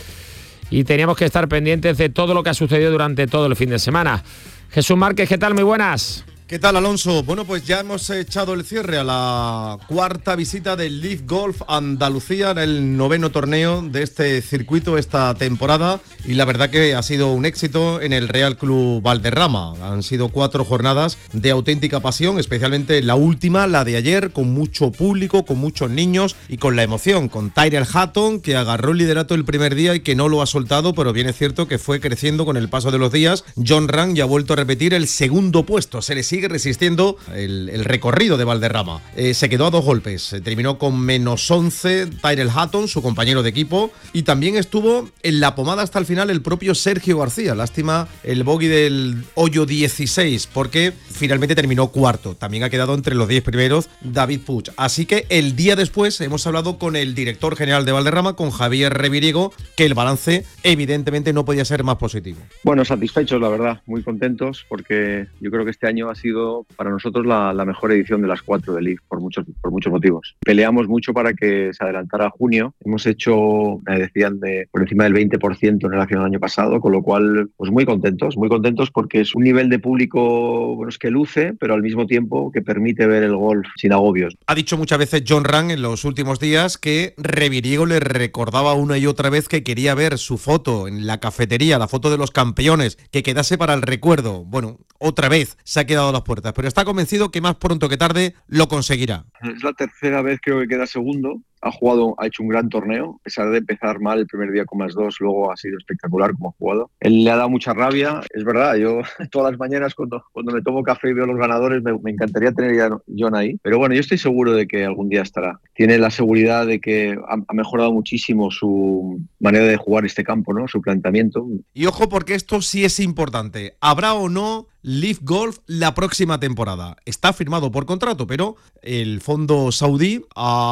y teníamos que estar pendientes de todo lo que ha sucedido durante todo el fin de semana. Jesús Márquez, ¿qué tal? Muy buenas. ¿Qué tal, Alonso? Bueno, pues ya hemos echado el cierre a la cuarta visita del Leaf Golf Andalucía, en el noveno torneo de este circuito esta temporada, y la verdad que ha sido un éxito en el Real Club Valderrama. Han sido cuatro jornadas de auténtica pasión, especialmente la última, la de ayer, con mucho público, con muchos niños y con la emoción, con Tyrrell Hatton, que agarró el liderato el primer día y que no lo ha soltado, pero bien es cierto que fue creciendo con el paso de los días. Jon Rahm ya ha vuelto a repetir el segundo puesto, se le sigue resistiendo el, el recorrido de Valderrama. Eh, se quedó a dos golpes, eh, terminó con menos once Tyrrell Hatton, su compañero de equipo, y también estuvo en la pomada hasta el final el propio Sergio García. Lástima el bogey del hoyo dieciséis, porque finalmente terminó cuarto. También ha quedado entre los diez primeros David Puig. Así que el día después hemos hablado con el director general de Valderrama, con Javier Reviriego, que el balance evidentemente no podía ser más positivo. Bueno, satisfechos, la verdad, muy contentos, porque yo creo que este año ha sido para nosotros la, la mejor edición de las cuatro de Leaf, por muchos, por muchos motivos. Peleamos mucho para que se adelantara a junio. Hemos hecho, me decían, de por encima del veinte por ciento en relación al año pasado, con lo cual, pues muy contentos, muy contentos porque es un nivel de público, bueno, es que luce, pero al mismo tiempo que permite ver el golf sin agobios. Ha dicho muchas veces Jon Rahm en los últimos días que Reviriego le recordaba una y otra vez que quería ver su foto en la cafetería, la foto de los campeones, que quedase para el recuerdo. Bueno, otra vez se ha quedado a las puertas, pero está convencido que más pronto que tarde lo conseguirá. Es la tercera vez creo que queda segundo. Ha jugado, ha hecho un gran torneo, a pesar de empezar mal el primer día con más dos, luego ha sido espectacular como ha jugado. Él le ha dado mucha rabia, es verdad, yo todas las mañanas cuando, cuando me tomo café y veo los ganadores me, me encantaría tener a Jon ahí, pero bueno, yo estoy seguro de que algún día estará. Tiene la seguridad de que ha, ha mejorado muchísimo su manera de jugar este campo, ¿no? Su planteamiento. Y ojo, porque esto sí es importante, ¿habrá o no Leaf Golf la próxima temporada? Está firmado por contrato, pero el fondo saudí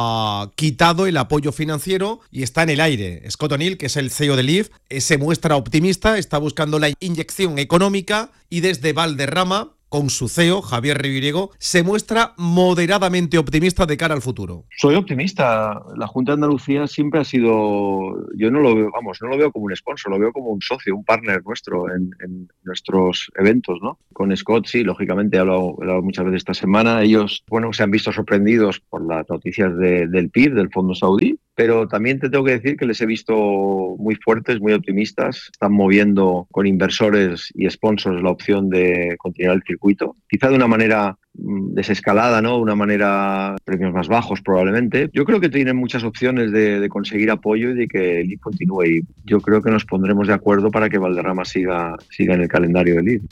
ha quitado el apoyo financiero y está en el aire. Scott O'Neill, que es el C E O de Leaf, se muestra optimista, está buscando la inyección económica, y desde Valderrama, con su C E O, Javier Reviriego, se muestra moderadamente optimista de cara al futuro. Soy optimista. La Junta de Andalucía siempre ha sido, yo no lo veo, vamos, no lo veo como un sponsor, lo veo como un socio, un partner nuestro en, en nuestros eventos, ¿no? Con Scott, sí, lógicamente he hablado, he hablado muchas veces esta semana. Ellos, bueno, se han visto sorprendidos por las noticias de, del P I B, del Fondo Saudí, pero también te tengo que decir que les he visto muy fuertes, muy optimistas. Están moviendo con inversores y sponsors la opción de continuar el circuito, quizá de una manera desescalada, ¿no? Una manera, premios más bajos probablemente. Yo creo que tienen muchas opciones de, de conseguir apoyo y de que el Leaf continúe, y yo creo que nos pondremos de acuerdo para que Valderrama siga, siga en el calendario del Leaf.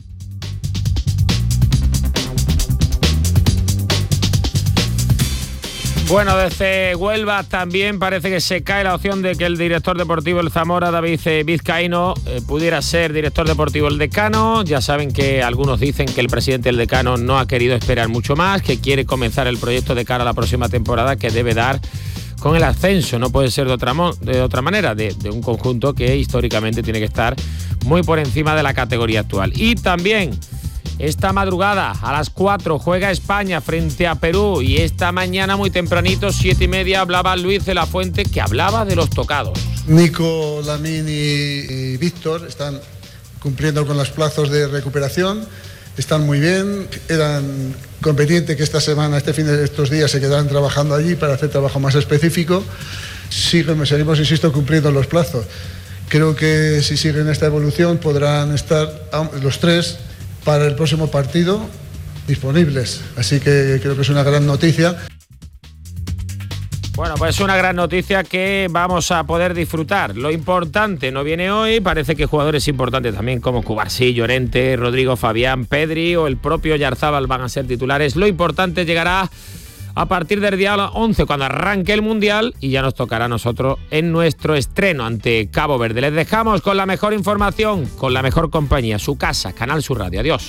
Bueno, desde Huelva también parece que se cae la opción de que el director deportivo del Zamora, David Vizcaíno, eh, pudiera ser director deportivo del Decano. Ya saben que algunos dicen que el presidente del Decano no ha querido esperar mucho más, que quiere comenzar el proyecto de cara a la próxima temporada, que debe dar con el ascenso, no puede ser de otra, mo- de otra manera, de, de un conjunto que históricamente tiene que estar muy por encima de la categoría actual. Y también esta madrugada a las cuatro juega España frente a Perú, y esta mañana muy tempranito, siete y media, hablaba Luis de la Fuente, que hablaba de los tocados. Nico, Lamine y, y Víctor están cumpliendo con los plazos de recuperación, están muy bien, eran conveniente que esta semana, este fin de estos días se quedaran trabajando allí para hacer trabajo más específico. Siguen, seguimos, insisto, cumpliendo los plazos. Creo que si siguen esta evolución podrán estar los tres para el próximo partido disponibles, así que creo que es una gran noticia. Bueno, pues una gran noticia que vamos a poder disfrutar. Lo importante no viene hoy, parece que jugadores importantes también como Cubarsí, Llorente, Rodrigo, Fabián, Pedri o el propio Yarzábal van a ser titulares. Lo importante llegará a partir del día once, cuando arranque el Mundial, y ya nos tocará a nosotros en nuestro estreno ante Cabo Verde. Les dejamos con la mejor información, con la mejor compañía, su casa, Canal Sur Radio. Adiós.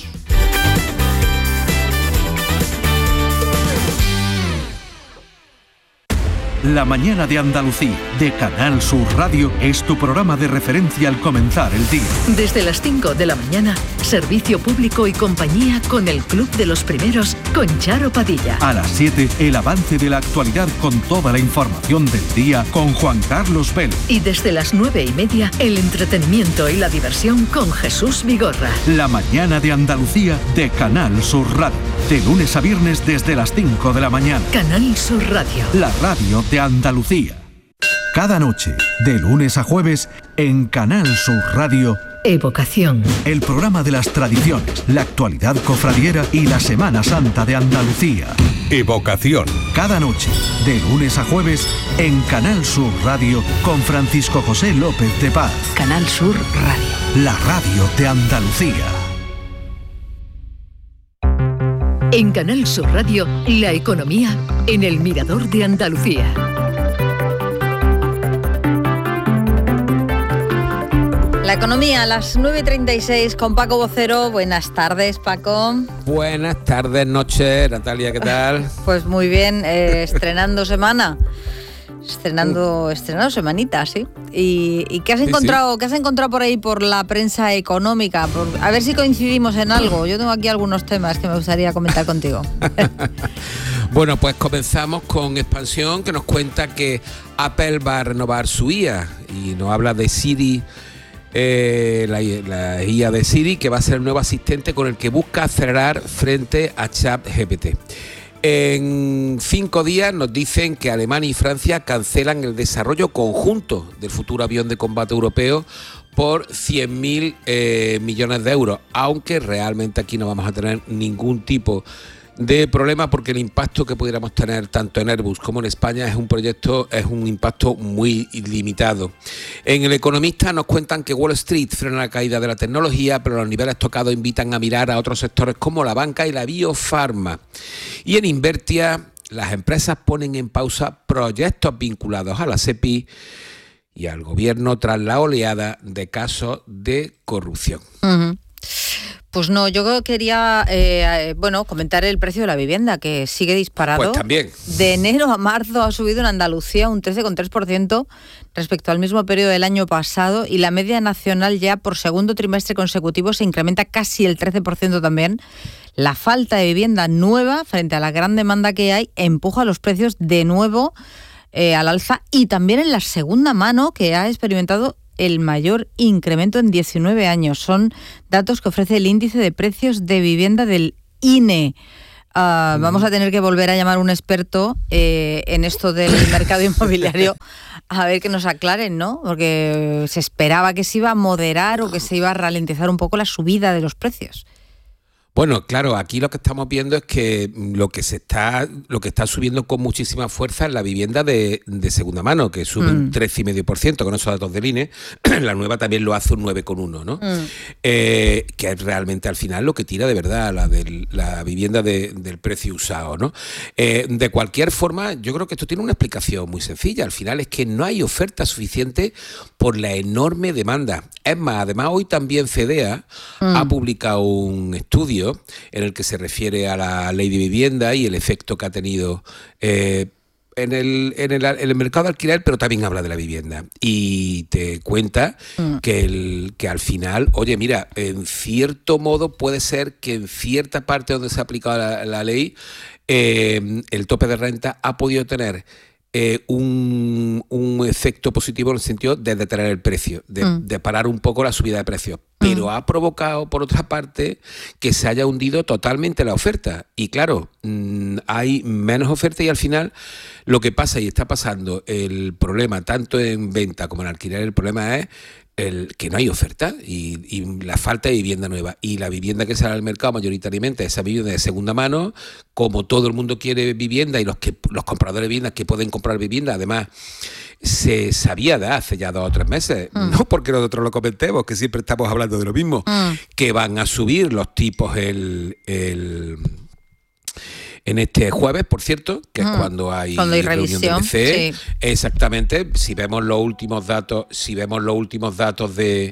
La mañana de Andalucía, de Canal Sur Radio, es tu programa de referencia al comenzar el día. Desde las cinco de la mañana, servicio público y compañía con el Club de los Primeros, con Charo Padilla. A las siete, el avance de la actualidad con toda la información del día con Juan Carlos Vélez. Y desde las nueve y media, el entretenimiento y la diversión con Jesús Vigorra. La mañana de Andalucía, de Canal Sur Radio. De lunes a viernes desde las cinco de la mañana. Canal Sur Radio. La radio de Andalucía. Cada noche, de lunes a jueves, en Canal Sur Radio. Evocación. El programa de las tradiciones, la actualidad cofradiera y la Semana Santa de Andalucía. Evocación. Cada noche, de lunes a jueves, en Canal Sur Radio, con Francisco José López de Paz. Canal Sur Radio. La radio de Andalucía. En Canal Sur Radio, la economía en el Mirador de Andalucía. La economía a las nueve y treinta y seis con Paco Vocero. Buenas tardes, Paco. Buenas tardes, noches, Natalia, ¿qué tal? Pues muy bien, eh, estrenando semana. Estrenando, estrenando semanita, sí. ¿Y, y qué has encontrado, sí, sí. qué has encontrado por ahí por la prensa económica? Por, a ver si coincidimos en algo. Yo tengo aquí algunos temas que me gustaría comentar contigo. Bueno, pues comenzamos con Expansión, que nos cuenta que Apple va a renovar su I A y nos habla de Siri, eh, la, la I A de Siri, que va a ser el nuevo asistente con el que busca acelerar frente a ChatGPT. En cinco días nos dicen que Alemania y Francia cancelan el desarrollo conjunto del futuro avión de combate europeo por cien mil eh, millones de euros, aunque realmente aquí no vamos a tener ningún tipo de problema, porque el impacto que pudiéramos tener tanto en Airbus como en España es un proyecto, es un impacto muy limitado. En El Economista nos cuentan que Wall Street frena la caída de la tecnología, pero los niveles tocados invitan a mirar a otros sectores como la banca y la biofarma. Y en Invertia, las empresas ponen en pausa proyectos vinculados a la SEPI y al gobierno tras la oleada de casos de corrupción. Uh-huh. Pues no, yo quería eh, bueno, comentar el precio de la vivienda, que sigue disparado. Pues también. De enero a marzo ha subido en Andalucía un trece coma tres por ciento respecto al mismo periodo del año pasado, y la media nacional ya por segundo trimestre consecutivo se incrementa casi el trece por ciento también. La falta de vivienda nueva frente a la gran demanda que hay empuja los precios de nuevo eh, al alza, y también en la segunda mano, que ha experimentado el mayor incremento en diecinueve años. Son datos que ofrece el índice de precios de vivienda del I N E. Uh, mm. Vamos a tener que volver a llamar a un experto eh, en esto del mercado inmobiliario a ver que nos aclaren, ¿no? Porque se esperaba que se iba a moderar o que se iba a ralentizar un poco la subida de los precios. Bueno, claro, aquí lo que estamos viendo es que lo que se está, lo que está subiendo con muchísima fuerza es la vivienda de, de segunda mano, que sube mm. un trece coma cinco por ciento con esos datos del I N E. La nueva también lo hace un nueve coma uno, ¿no? Mm. Eh, que es realmente al final lo que tira de verdad la, de, la vivienda de, del precio usado, ¿no? Eh, de cualquier forma, yo creo que esto tiene una explicación muy sencilla. Al final es que no hay oferta suficiente por la enorme demanda. Es más, además hoy también CEDEA mm. ha publicado un estudio en el que se refiere a la ley de vivienda y el efecto que ha tenido eh, en el, en el, en el mercado de alquiler, pero también habla de la vivienda. Y te cuenta mm. que, el, que al final, oye, mira, en cierto modo puede ser que en cierta parte donde se ha aplicado la, la ley, eh, el tope de renta ha podido tener Eh, un, un efecto positivo en el sentido de detener el precio, de, mm. de parar un poco la subida de precios, pero mm. ha provocado, por otra parte, que se haya hundido totalmente la oferta. Y claro, mmm, hay menos oferta y al final lo que pasa y está pasando, el problema tanto en venta como en alquiler, el problema es el que no hay oferta y, y la falta de vivienda nueva. Y la vivienda que sale al mercado mayoritariamente, esa vivienda de segunda mano, como todo el mundo quiere vivienda y los que los compradores de viviendas que pueden comprar vivienda, además, se sabía de hace ya dos o tres meses, mm. no porque nosotros lo comentemos, que siempre estamos hablando de lo mismo, mm. que van a subir los tipos el... el en este jueves, por cierto, que es mm. cuando hay, cuando hay reunión revisión, del B C E, sí. Exactamente, si vemos los últimos datos, si vemos los últimos datos de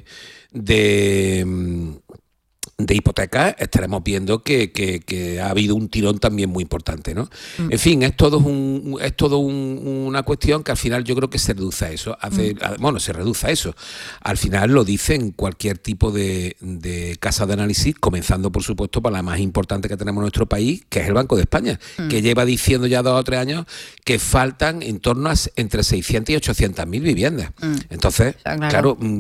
de, de hipotecas, estaremos viendo que, que, que ha habido un tirón también muy importante, ¿no? Mm. En fin, es todo un es todo un, una cuestión que al final yo creo que se reduce a eso, hace, mm. a, bueno, se reduce a eso. Al final lo dicen cualquier tipo de, de casa de análisis, comenzando por supuesto por la más importante que tenemos en nuestro país, que es el Banco de España, mm. que lleva diciendo ya dos o tres años que faltan en torno a entre seiscientas y ochocientas mil viviendas. Mm. Entonces, o sea, claro, claro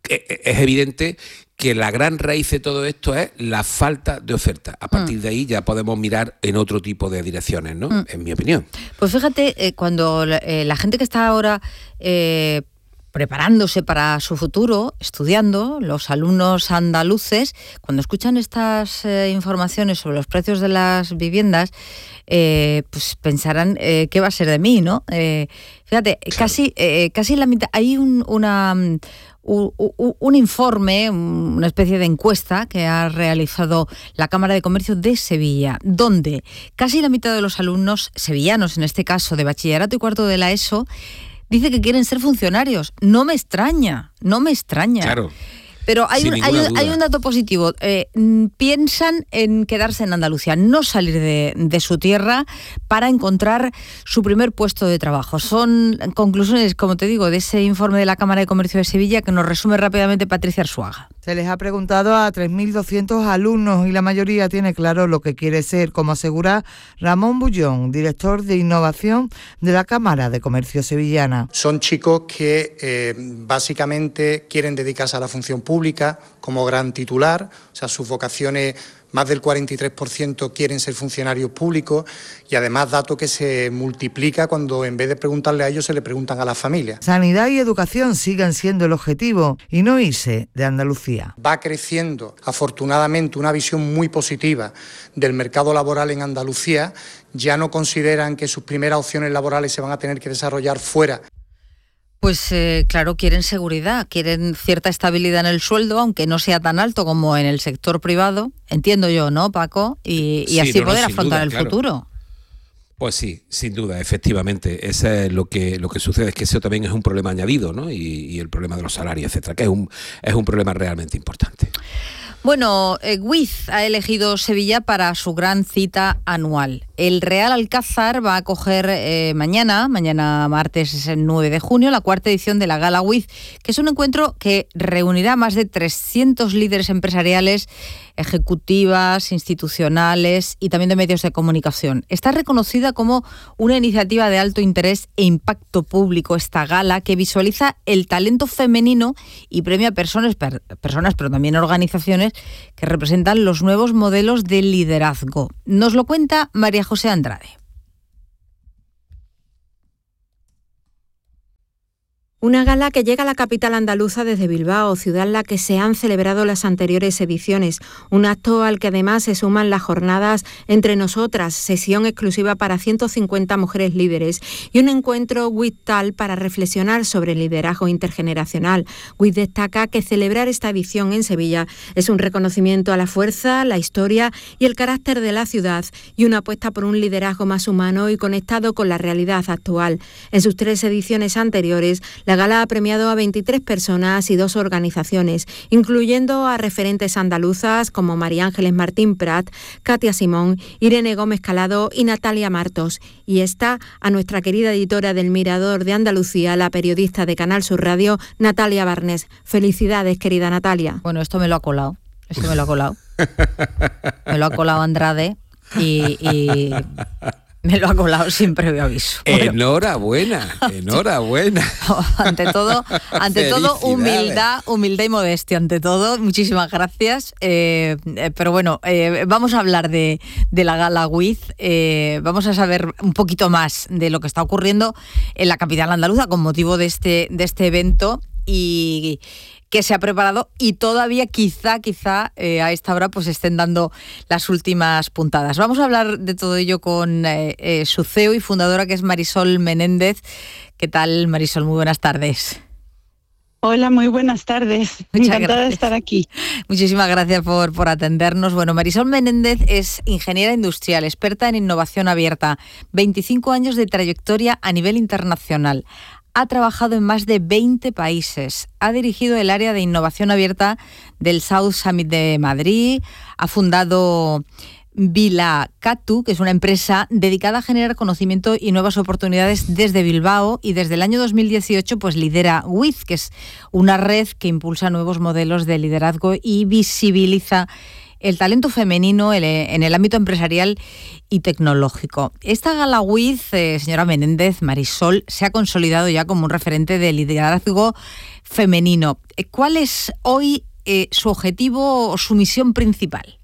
es evidente que la gran raíz de todo esto es la falta de oferta. A partir mm. de ahí ya podemos mirar en otro tipo de direcciones, ¿no? Mm. En mi opinión. Pues fíjate, eh, cuando la, eh, la gente que está ahora eh, preparándose para su futuro, estudiando, los alumnos andaluces, cuando escuchan estas eh, informaciones sobre los precios de las viviendas, eh, pues pensarán eh, qué va a ser de mí, ¿no? Eh, fíjate, claro. casi, eh, casi la mitad, hay un, una... Un, un informe, una especie de encuesta que ha realizado la Cámara de Comercio de Sevilla, donde casi la mitad de los alumnos sevillanos, en este caso de bachillerato y cuarto de la ESO, dice que quieren ser funcionarios. No me extraña, no me extraña. Claro. Pero hay un, hay, un, hay un dato positivo. Eh, piensan en quedarse en Andalucía, no salir de, de su tierra para encontrar su primer puesto de trabajo. Son conclusiones, como te digo, de ese informe de la Cámara de Comercio de Sevilla que nos resume rápidamente Patricia Arzuaga. Se les ha preguntado a tres mil doscientos alumnos y la mayoría tiene claro lo que quiere ser, como asegura Ramón Bullón, director de innovación de la Cámara de Comercio sevillana. Son chicos que eh, básicamente quieren dedicarse a la función pública como gran titular, o sea, sus vocaciones, más del cuarenta y tres por ciento quieren ser funcionarios públicos y además dato que se multiplica cuando en vez de preguntarle a ellos se le preguntan a las familias. Sanidad y educación siguen siendo el objetivo y no irse de Andalucía. Va creciendo afortunadamente una visión muy positiva del mercado laboral en Andalucía, ya no consideran que sus primeras opciones laborales se van a tener que desarrollar fuera. Pues eh, claro, quieren seguridad, quieren cierta estabilidad en el sueldo, aunque no sea tan alto como en el sector privado, entiendo yo, ¿no, Paco? Y, y sí, así no, poder no, afrontar duda, el claro. futuro. Pues sí, sin duda, efectivamente. Eso es lo que lo que sucede, es que eso también es un problema añadido, ¿no? Y, y el problema de los salarios, etcétera, que es un, es un problema realmente importante. Bueno, eh, Wiz ha elegido Sevilla para su gran cita anual. El Real Alcázar va a acoger eh, mañana, mañana martes es el nueve de junio, la cuarta edición de la Gala Wiz, que es un encuentro que reunirá más de trescientos líderes empresariales, ejecutivas, institucionales y también de medios de comunicación. Está reconocida como una iniciativa de alto interés e impacto público esta gala, que visualiza el talento femenino y premia a personas, per, personas, pero también organizaciones que representan los nuevos modelos de liderazgo. Nos lo cuenta María José Andrade. Una gala que llega a la capital andaluza desde Bilbao, ciudad en la que se han celebrado las anteriores ediciones. Un acto al que además se suman las jornadas Entre Nosotras, sesión exclusiva para ciento cincuenta mujeres líderes, y un encuentro W I T Tal para reflexionar sobre el liderazgo intergeneracional. W I T destaca que celebrar esta edición en Sevilla es un reconocimiento a la fuerza, la historia y el carácter de la ciudad y una apuesta por un liderazgo más humano y conectado con la realidad actual. En sus tres ediciones anteriores, La gala ha premiado a veintitrés personas y dos organizaciones, incluyendo a referentes andaluzas como María Ángeles Martín Prat, Katia Simón, Irene Gómez Calado y Natalia Martos. Y está a nuestra querida editora del Mirador de Andalucía, la periodista de Canal Sur Radio, Natalia Barnes. Felicidades, querida Natalia. Bueno, esto me lo ha colado. Esto me lo ha colado. Me lo ha colado Andrade y, y me lo ha colado sin previo aviso. Bueno. Enhorabuena, enhorabuena. Ante todo, ante todo humildad, humildad y modestia, ante todo. Muchísimas gracias. Eh, eh, pero bueno, eh, vamos a hablar de, de la Gala Wiz. Eh, vamos a saber un poquito más de lo que está ocurriendo en la capital andaluza con motivo de este, de este evento y que se ha preparado y todavía quizá, quizá eh, a esta hora pues estén dando las últimas puntadas. Vamos a hablar de todo ello con eh, eh, su C E O y fundadora, que es Marisol Menéndez. ¿Qué tal, Marisol? Muy buenas tardes. Hola, muy buenas tardes. Muchas Encantada gracias. de estar aquí. Muchísimas gracias por, por atendernos. Bueno, Marisol Menéndez es ingeniera industrial, experta en innovación abierta, veinticinco años de trayectoria a nivel internacional. Ha trabajado en más de veinte países, ha dirigido el área de innovación abierta del South Summit de Madrid, ha fundado Vilacatu, que es una empresa dedicada a generar conocimiento y nuevas oportunidades desde Bilbao, y desde el año dos mil dieciocho pues lidera Wiz, que es una red que impulsa nuevos modelos de liderazgo y visibiliza el talento femenino en el ámbito empresarial y tecnológico. Esta Gala Wiz, eh, señora Menéndez, Marisol, se ha consolidado ya como un referente de liderazgo femenino. ¿Cuál es hoy eh, su objetivo o su misión principal?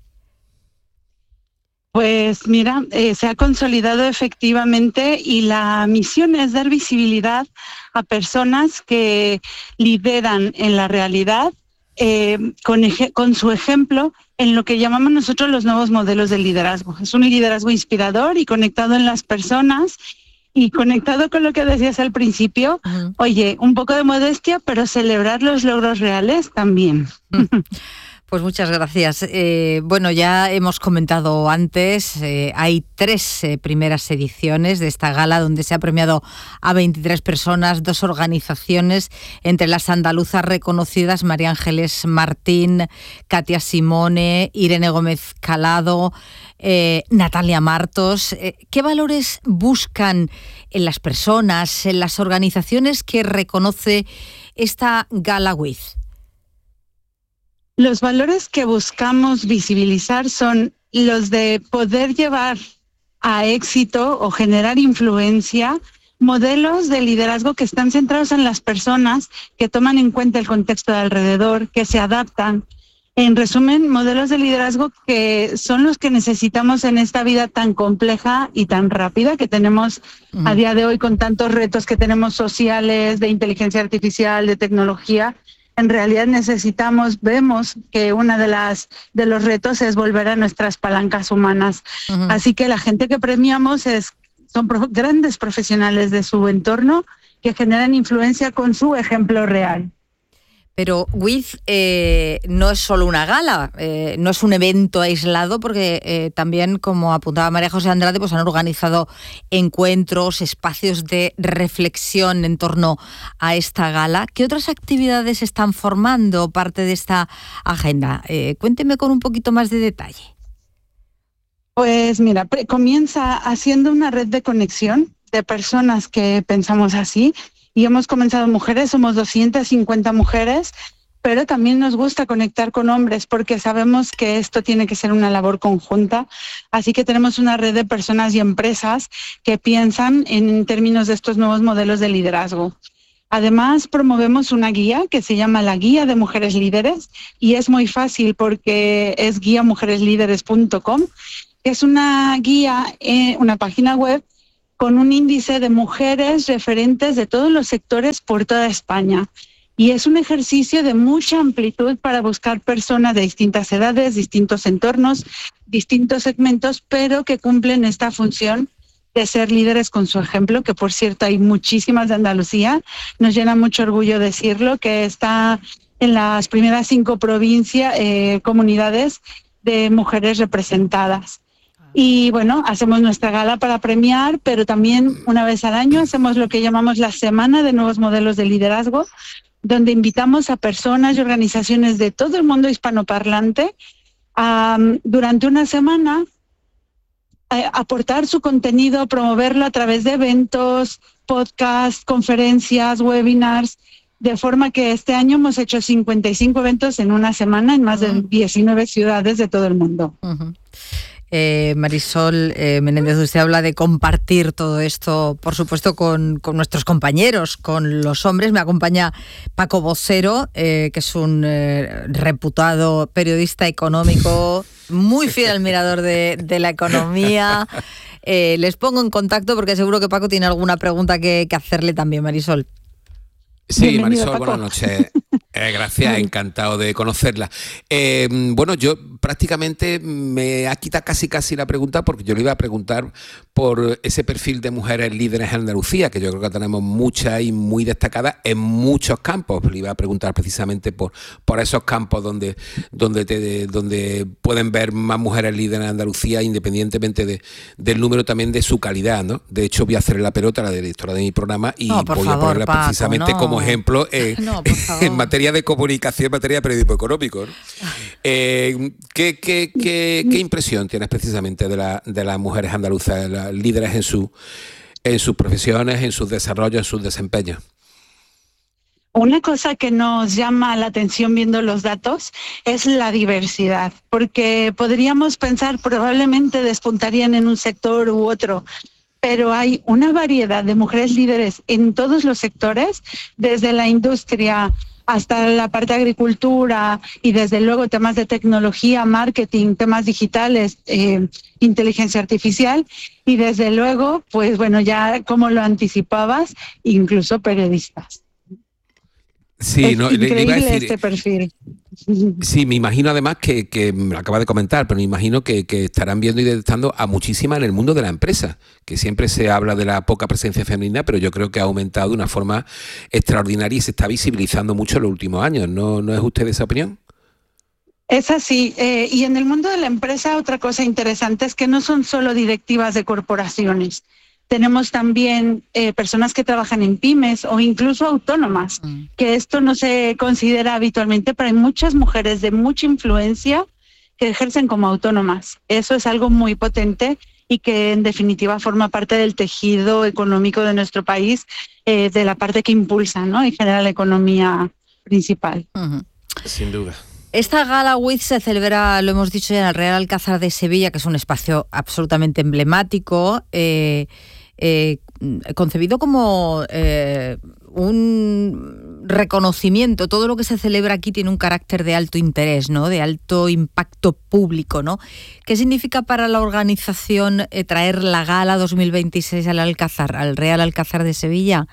Pues mira, eh, se ha consolidado efectivamente y la misión es dar visibilidad a personas que lideran en la realidad eh, con, eje- con su ejemplo en lo que llamamos nosotros los nuevos modelos de liderazgo. Es un liderazgo inspirador y conectado en las personas y conectado con lo que decías al principio. Uh-huh. Oye, un poco de modestia, pero celebrar los logros reales también. Uh-huh. Pues muchas gracias. Eh, bueno, ya hemos comentado antes, eh, hay tres eh, primeras ediciones de esta gala donde se ha premiado a veintitrés personas, dos organizaciones, entre las andaluzas reconocidas, María Ángeles Martín, Katia Simone, Irene Gómez Calado, eh, Natalia Martos. Eh, ¿Qué valores buscan en las personas, en las organizaciones que reconoce esta Gala Wiz? Los valores que buscamos visibilizar son los de poder llevar a éxito o generar influencia modelos de liderazgo que están centrados en las personas, que toman en cuenta el contexto de alrededor, que se adaptan. En resumen, modelos de liderazgo que son los que necesitamos en esta vida tan compleja y tan rápida que tenemos uh-huh. a día de hoy, con tantos retos que tenemos sociales, de inteligencia artificial, de tecnología. En realidad necesitamos, vemos que una de las de los retos es volver a nuestras palancas humanas. Uh-huh. Así que la gente que premiamos es son pro, grandes profesionales de su entorno que generan influencia con su ejemplo real. Pero Wiz eh, no es solo una gala, eh, no es un evento aislado, porque eh, también, como apuntaba María José Andrade, pues han organizado encuentros, espacios de reflexión en torno a esta gala. ¿Qué otras actividades están formando parte de esta agenda? Eh, cuénteme con un poquito más de detalle. Pues mira, pre- comienza haciendo una red de conexión de personas que pensamos así. Y hemos comenzado mujeres, somos doscientas cincuenta mujeres, pero también nos gusta conectar con hombres porque sabemos que esto tiene que ser una labor conjunta. Así que tenemos una red de personas y empresas que piensan en términos de estos nuevos modelos de liderazgo. Además, promovemos una guía que se llama la Guía de Mujeres Líderes y es muy fácil porque es guía mujeres líderes punto com. Es una guía, eh, una página web con un índice de mujeres referentes de todos los sectores por toda España. Y es un ejercicio de mucha amplitud para buscar personas de distintas edades, distintos entornos, distintos segmentos, pero que cumplen esta función de ser líderes con su ejemplo, que por cierto hay muchísimas de Andalucía. Nos llena mucho orgullo decirlo, que está en las primeras cinco provincias, eh, comunidades de mujeres representadas. Y bueno, hacemos nuestra gala para premiar, pero también una vez al año hacemos lo que llamamos la Semana de Nuevos Modelos de Liderazgo, donde invitamos a personas y organizaciones de todo el mundo hispanoparlante a, durante una semana, a aportar su contenido, promoverlo a través de eventos, podcasts, conferencias, webinars, de forma que este año hemos hecho cincuenta y cinco eventos en una semana en más uh-huh. de diecinueve ciudades de todo el mundo. Uh-huh. Eh, Marisol eh, Menéndez, usted habla de compartir todo esto, por supuesto, con, con nuestros compañeros, con los hombres. Me acompaña Paco Vocero, eh, que es un eh, reputado periodista económico, muy fiel admirador de, de la economía. Eh, les pongo en contacto porque seguro que Paco tiene alguna pregunta que, que hacerle también, Marisol. Sí, Bienvenido, Marisol, Paco. buenas noches. Eh, gracias, encantado de conocerla. Eh, bueno, yo prácticamente me ha quitado casi casi la pregunta porque yo le iba a preguntar por ese perfil de mujeres líderes en Andalucía, que yo creo que tenemos muchas y muy destacadas en muchos campos. Le iba a preguntar precisamente por, por esos campos donde, donde, te, donde pueden ver más mujeres líderes en Andalucía, independientemente de, del número, también de su calidad, ¿no? De hecho, voy a hacerle la pelota a la directora de mi programa y no, por voy favor, a ponerla Paco, precisamente no. como ejemplo en, no, por favor. en materia de comunicación, en materia de periodismo económico, ¿no? Eh, ¿qué, qué, qué, ¿Qué impresión tienes precisamente de, la, de las mujeres andaluzas, las líderes en, su, en sus profesiones, en sus desarrollos, en sus desempeños? Una cosa que nos llama la atención viendo los datos es la diversidad, porque podríamos pensar probablemente despuntarían en un sector u otro, pero hay una variedad de mujeres líderes en todos los sectores, desde la industria hasta la parte de agricultura y desde luego temas de tecnología, marketing, temas digitales, eh, inteligencia artificial y desde luego, pues bueno, ya como lo anticipabas, incluso periodistas. Sí, es no, increíble le iba a decir, este perfil. Sí, me imagino además que, que me lo acaba de comentar, pero me imagino que, que estarán viendo y detectando a muchísimas en el mundo de la empresa, que siempre se habla de la poca presencia femenina, pero yo creo que ha aumentado de una forma extraordinaria y se está visibilizando mucho en los últimos años. ¿No, no es usted de esa opinión? Es así, eh, y en el mundo de la empresa otra cosa interesante es que no son solo directivas de corporaciones. Tenemos también eh, personas que trabajan en pymes o incluso autónomas, mm. que esto no se considera habitualmente, pero hay muchas mujeres de mucha influencia que ejercen como autónomas. Eso es algo muy potente y que en definitiva forma parte del tejido económico de nuestro país, eh, de la parte que impulsa, ¿no?, y genera la economía principal. Uh-huh. Sin duda. Esta Gala W I Z se celebra, lo hemos dicho ya, en el Real Alcázar de Sevilla, que es un espacio absolutamente emblemático, eh, eh, concebido como eh, un reconocimiento. Todo lo que se celebra aquí tiene un carácter de alto interés, ¿no?, de alto impacto público, ¿no? ¿Qué significa para la organización eh, traer la Gala dos mil veintiséis al Alcázar, al Real Alcázar de Sevilla?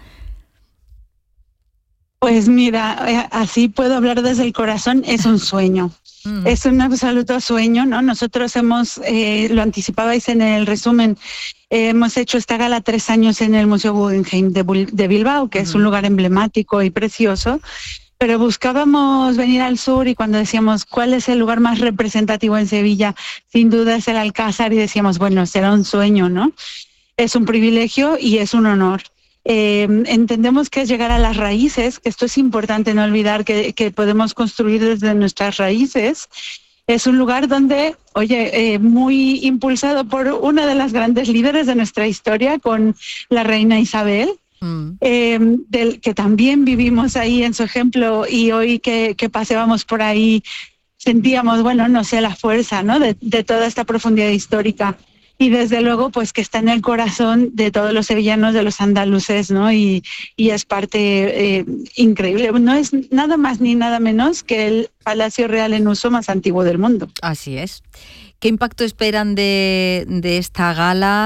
Pues mira, así puedo hablar desde el corazón, es un sueño, mm. es un absoluto sueño, ¿no? Nosotros hemos, eh, lo anticipabais en el resumen, eh, hemos hecho esta gala tres años en el Museo Guggenheim de, de Bilbao, que mm. es un lugar emblemático y precioso, pero buscábamos venir al sur y cuando decíamos cuál es el lugar más representativo en Sevilla, sin duda es el Alcázar y decíamos, bueno, será un sueño, ¿no? Es un privilegio y es un honor. Eh, entendemos que es llegar a las raíces, que esto es importante no olvidar que, que podemos construir desde nuestras raíces. Es un lugar donde, oye, eh, muy impulsado por una de las grandes líderes de nuestra historia, con la reina Isabel, mm. eh, del que también vivimos ahí en su ejemplo, y hoy que, que paseábamos por ahí sentíamos, bueno, no sé, la fuerza, ¿no?, de, de toda esta profundidad histórica. Y desde luego, pues que está en el corazón de todos los sevillanos, de los andaluces, ¿no? Y, y es parte eh, increíble. No es nada más ni nada menos que el Palacio Real en uso más antiguo del mundo. Así es. ¿Qué impacto esperan de, de esta gala?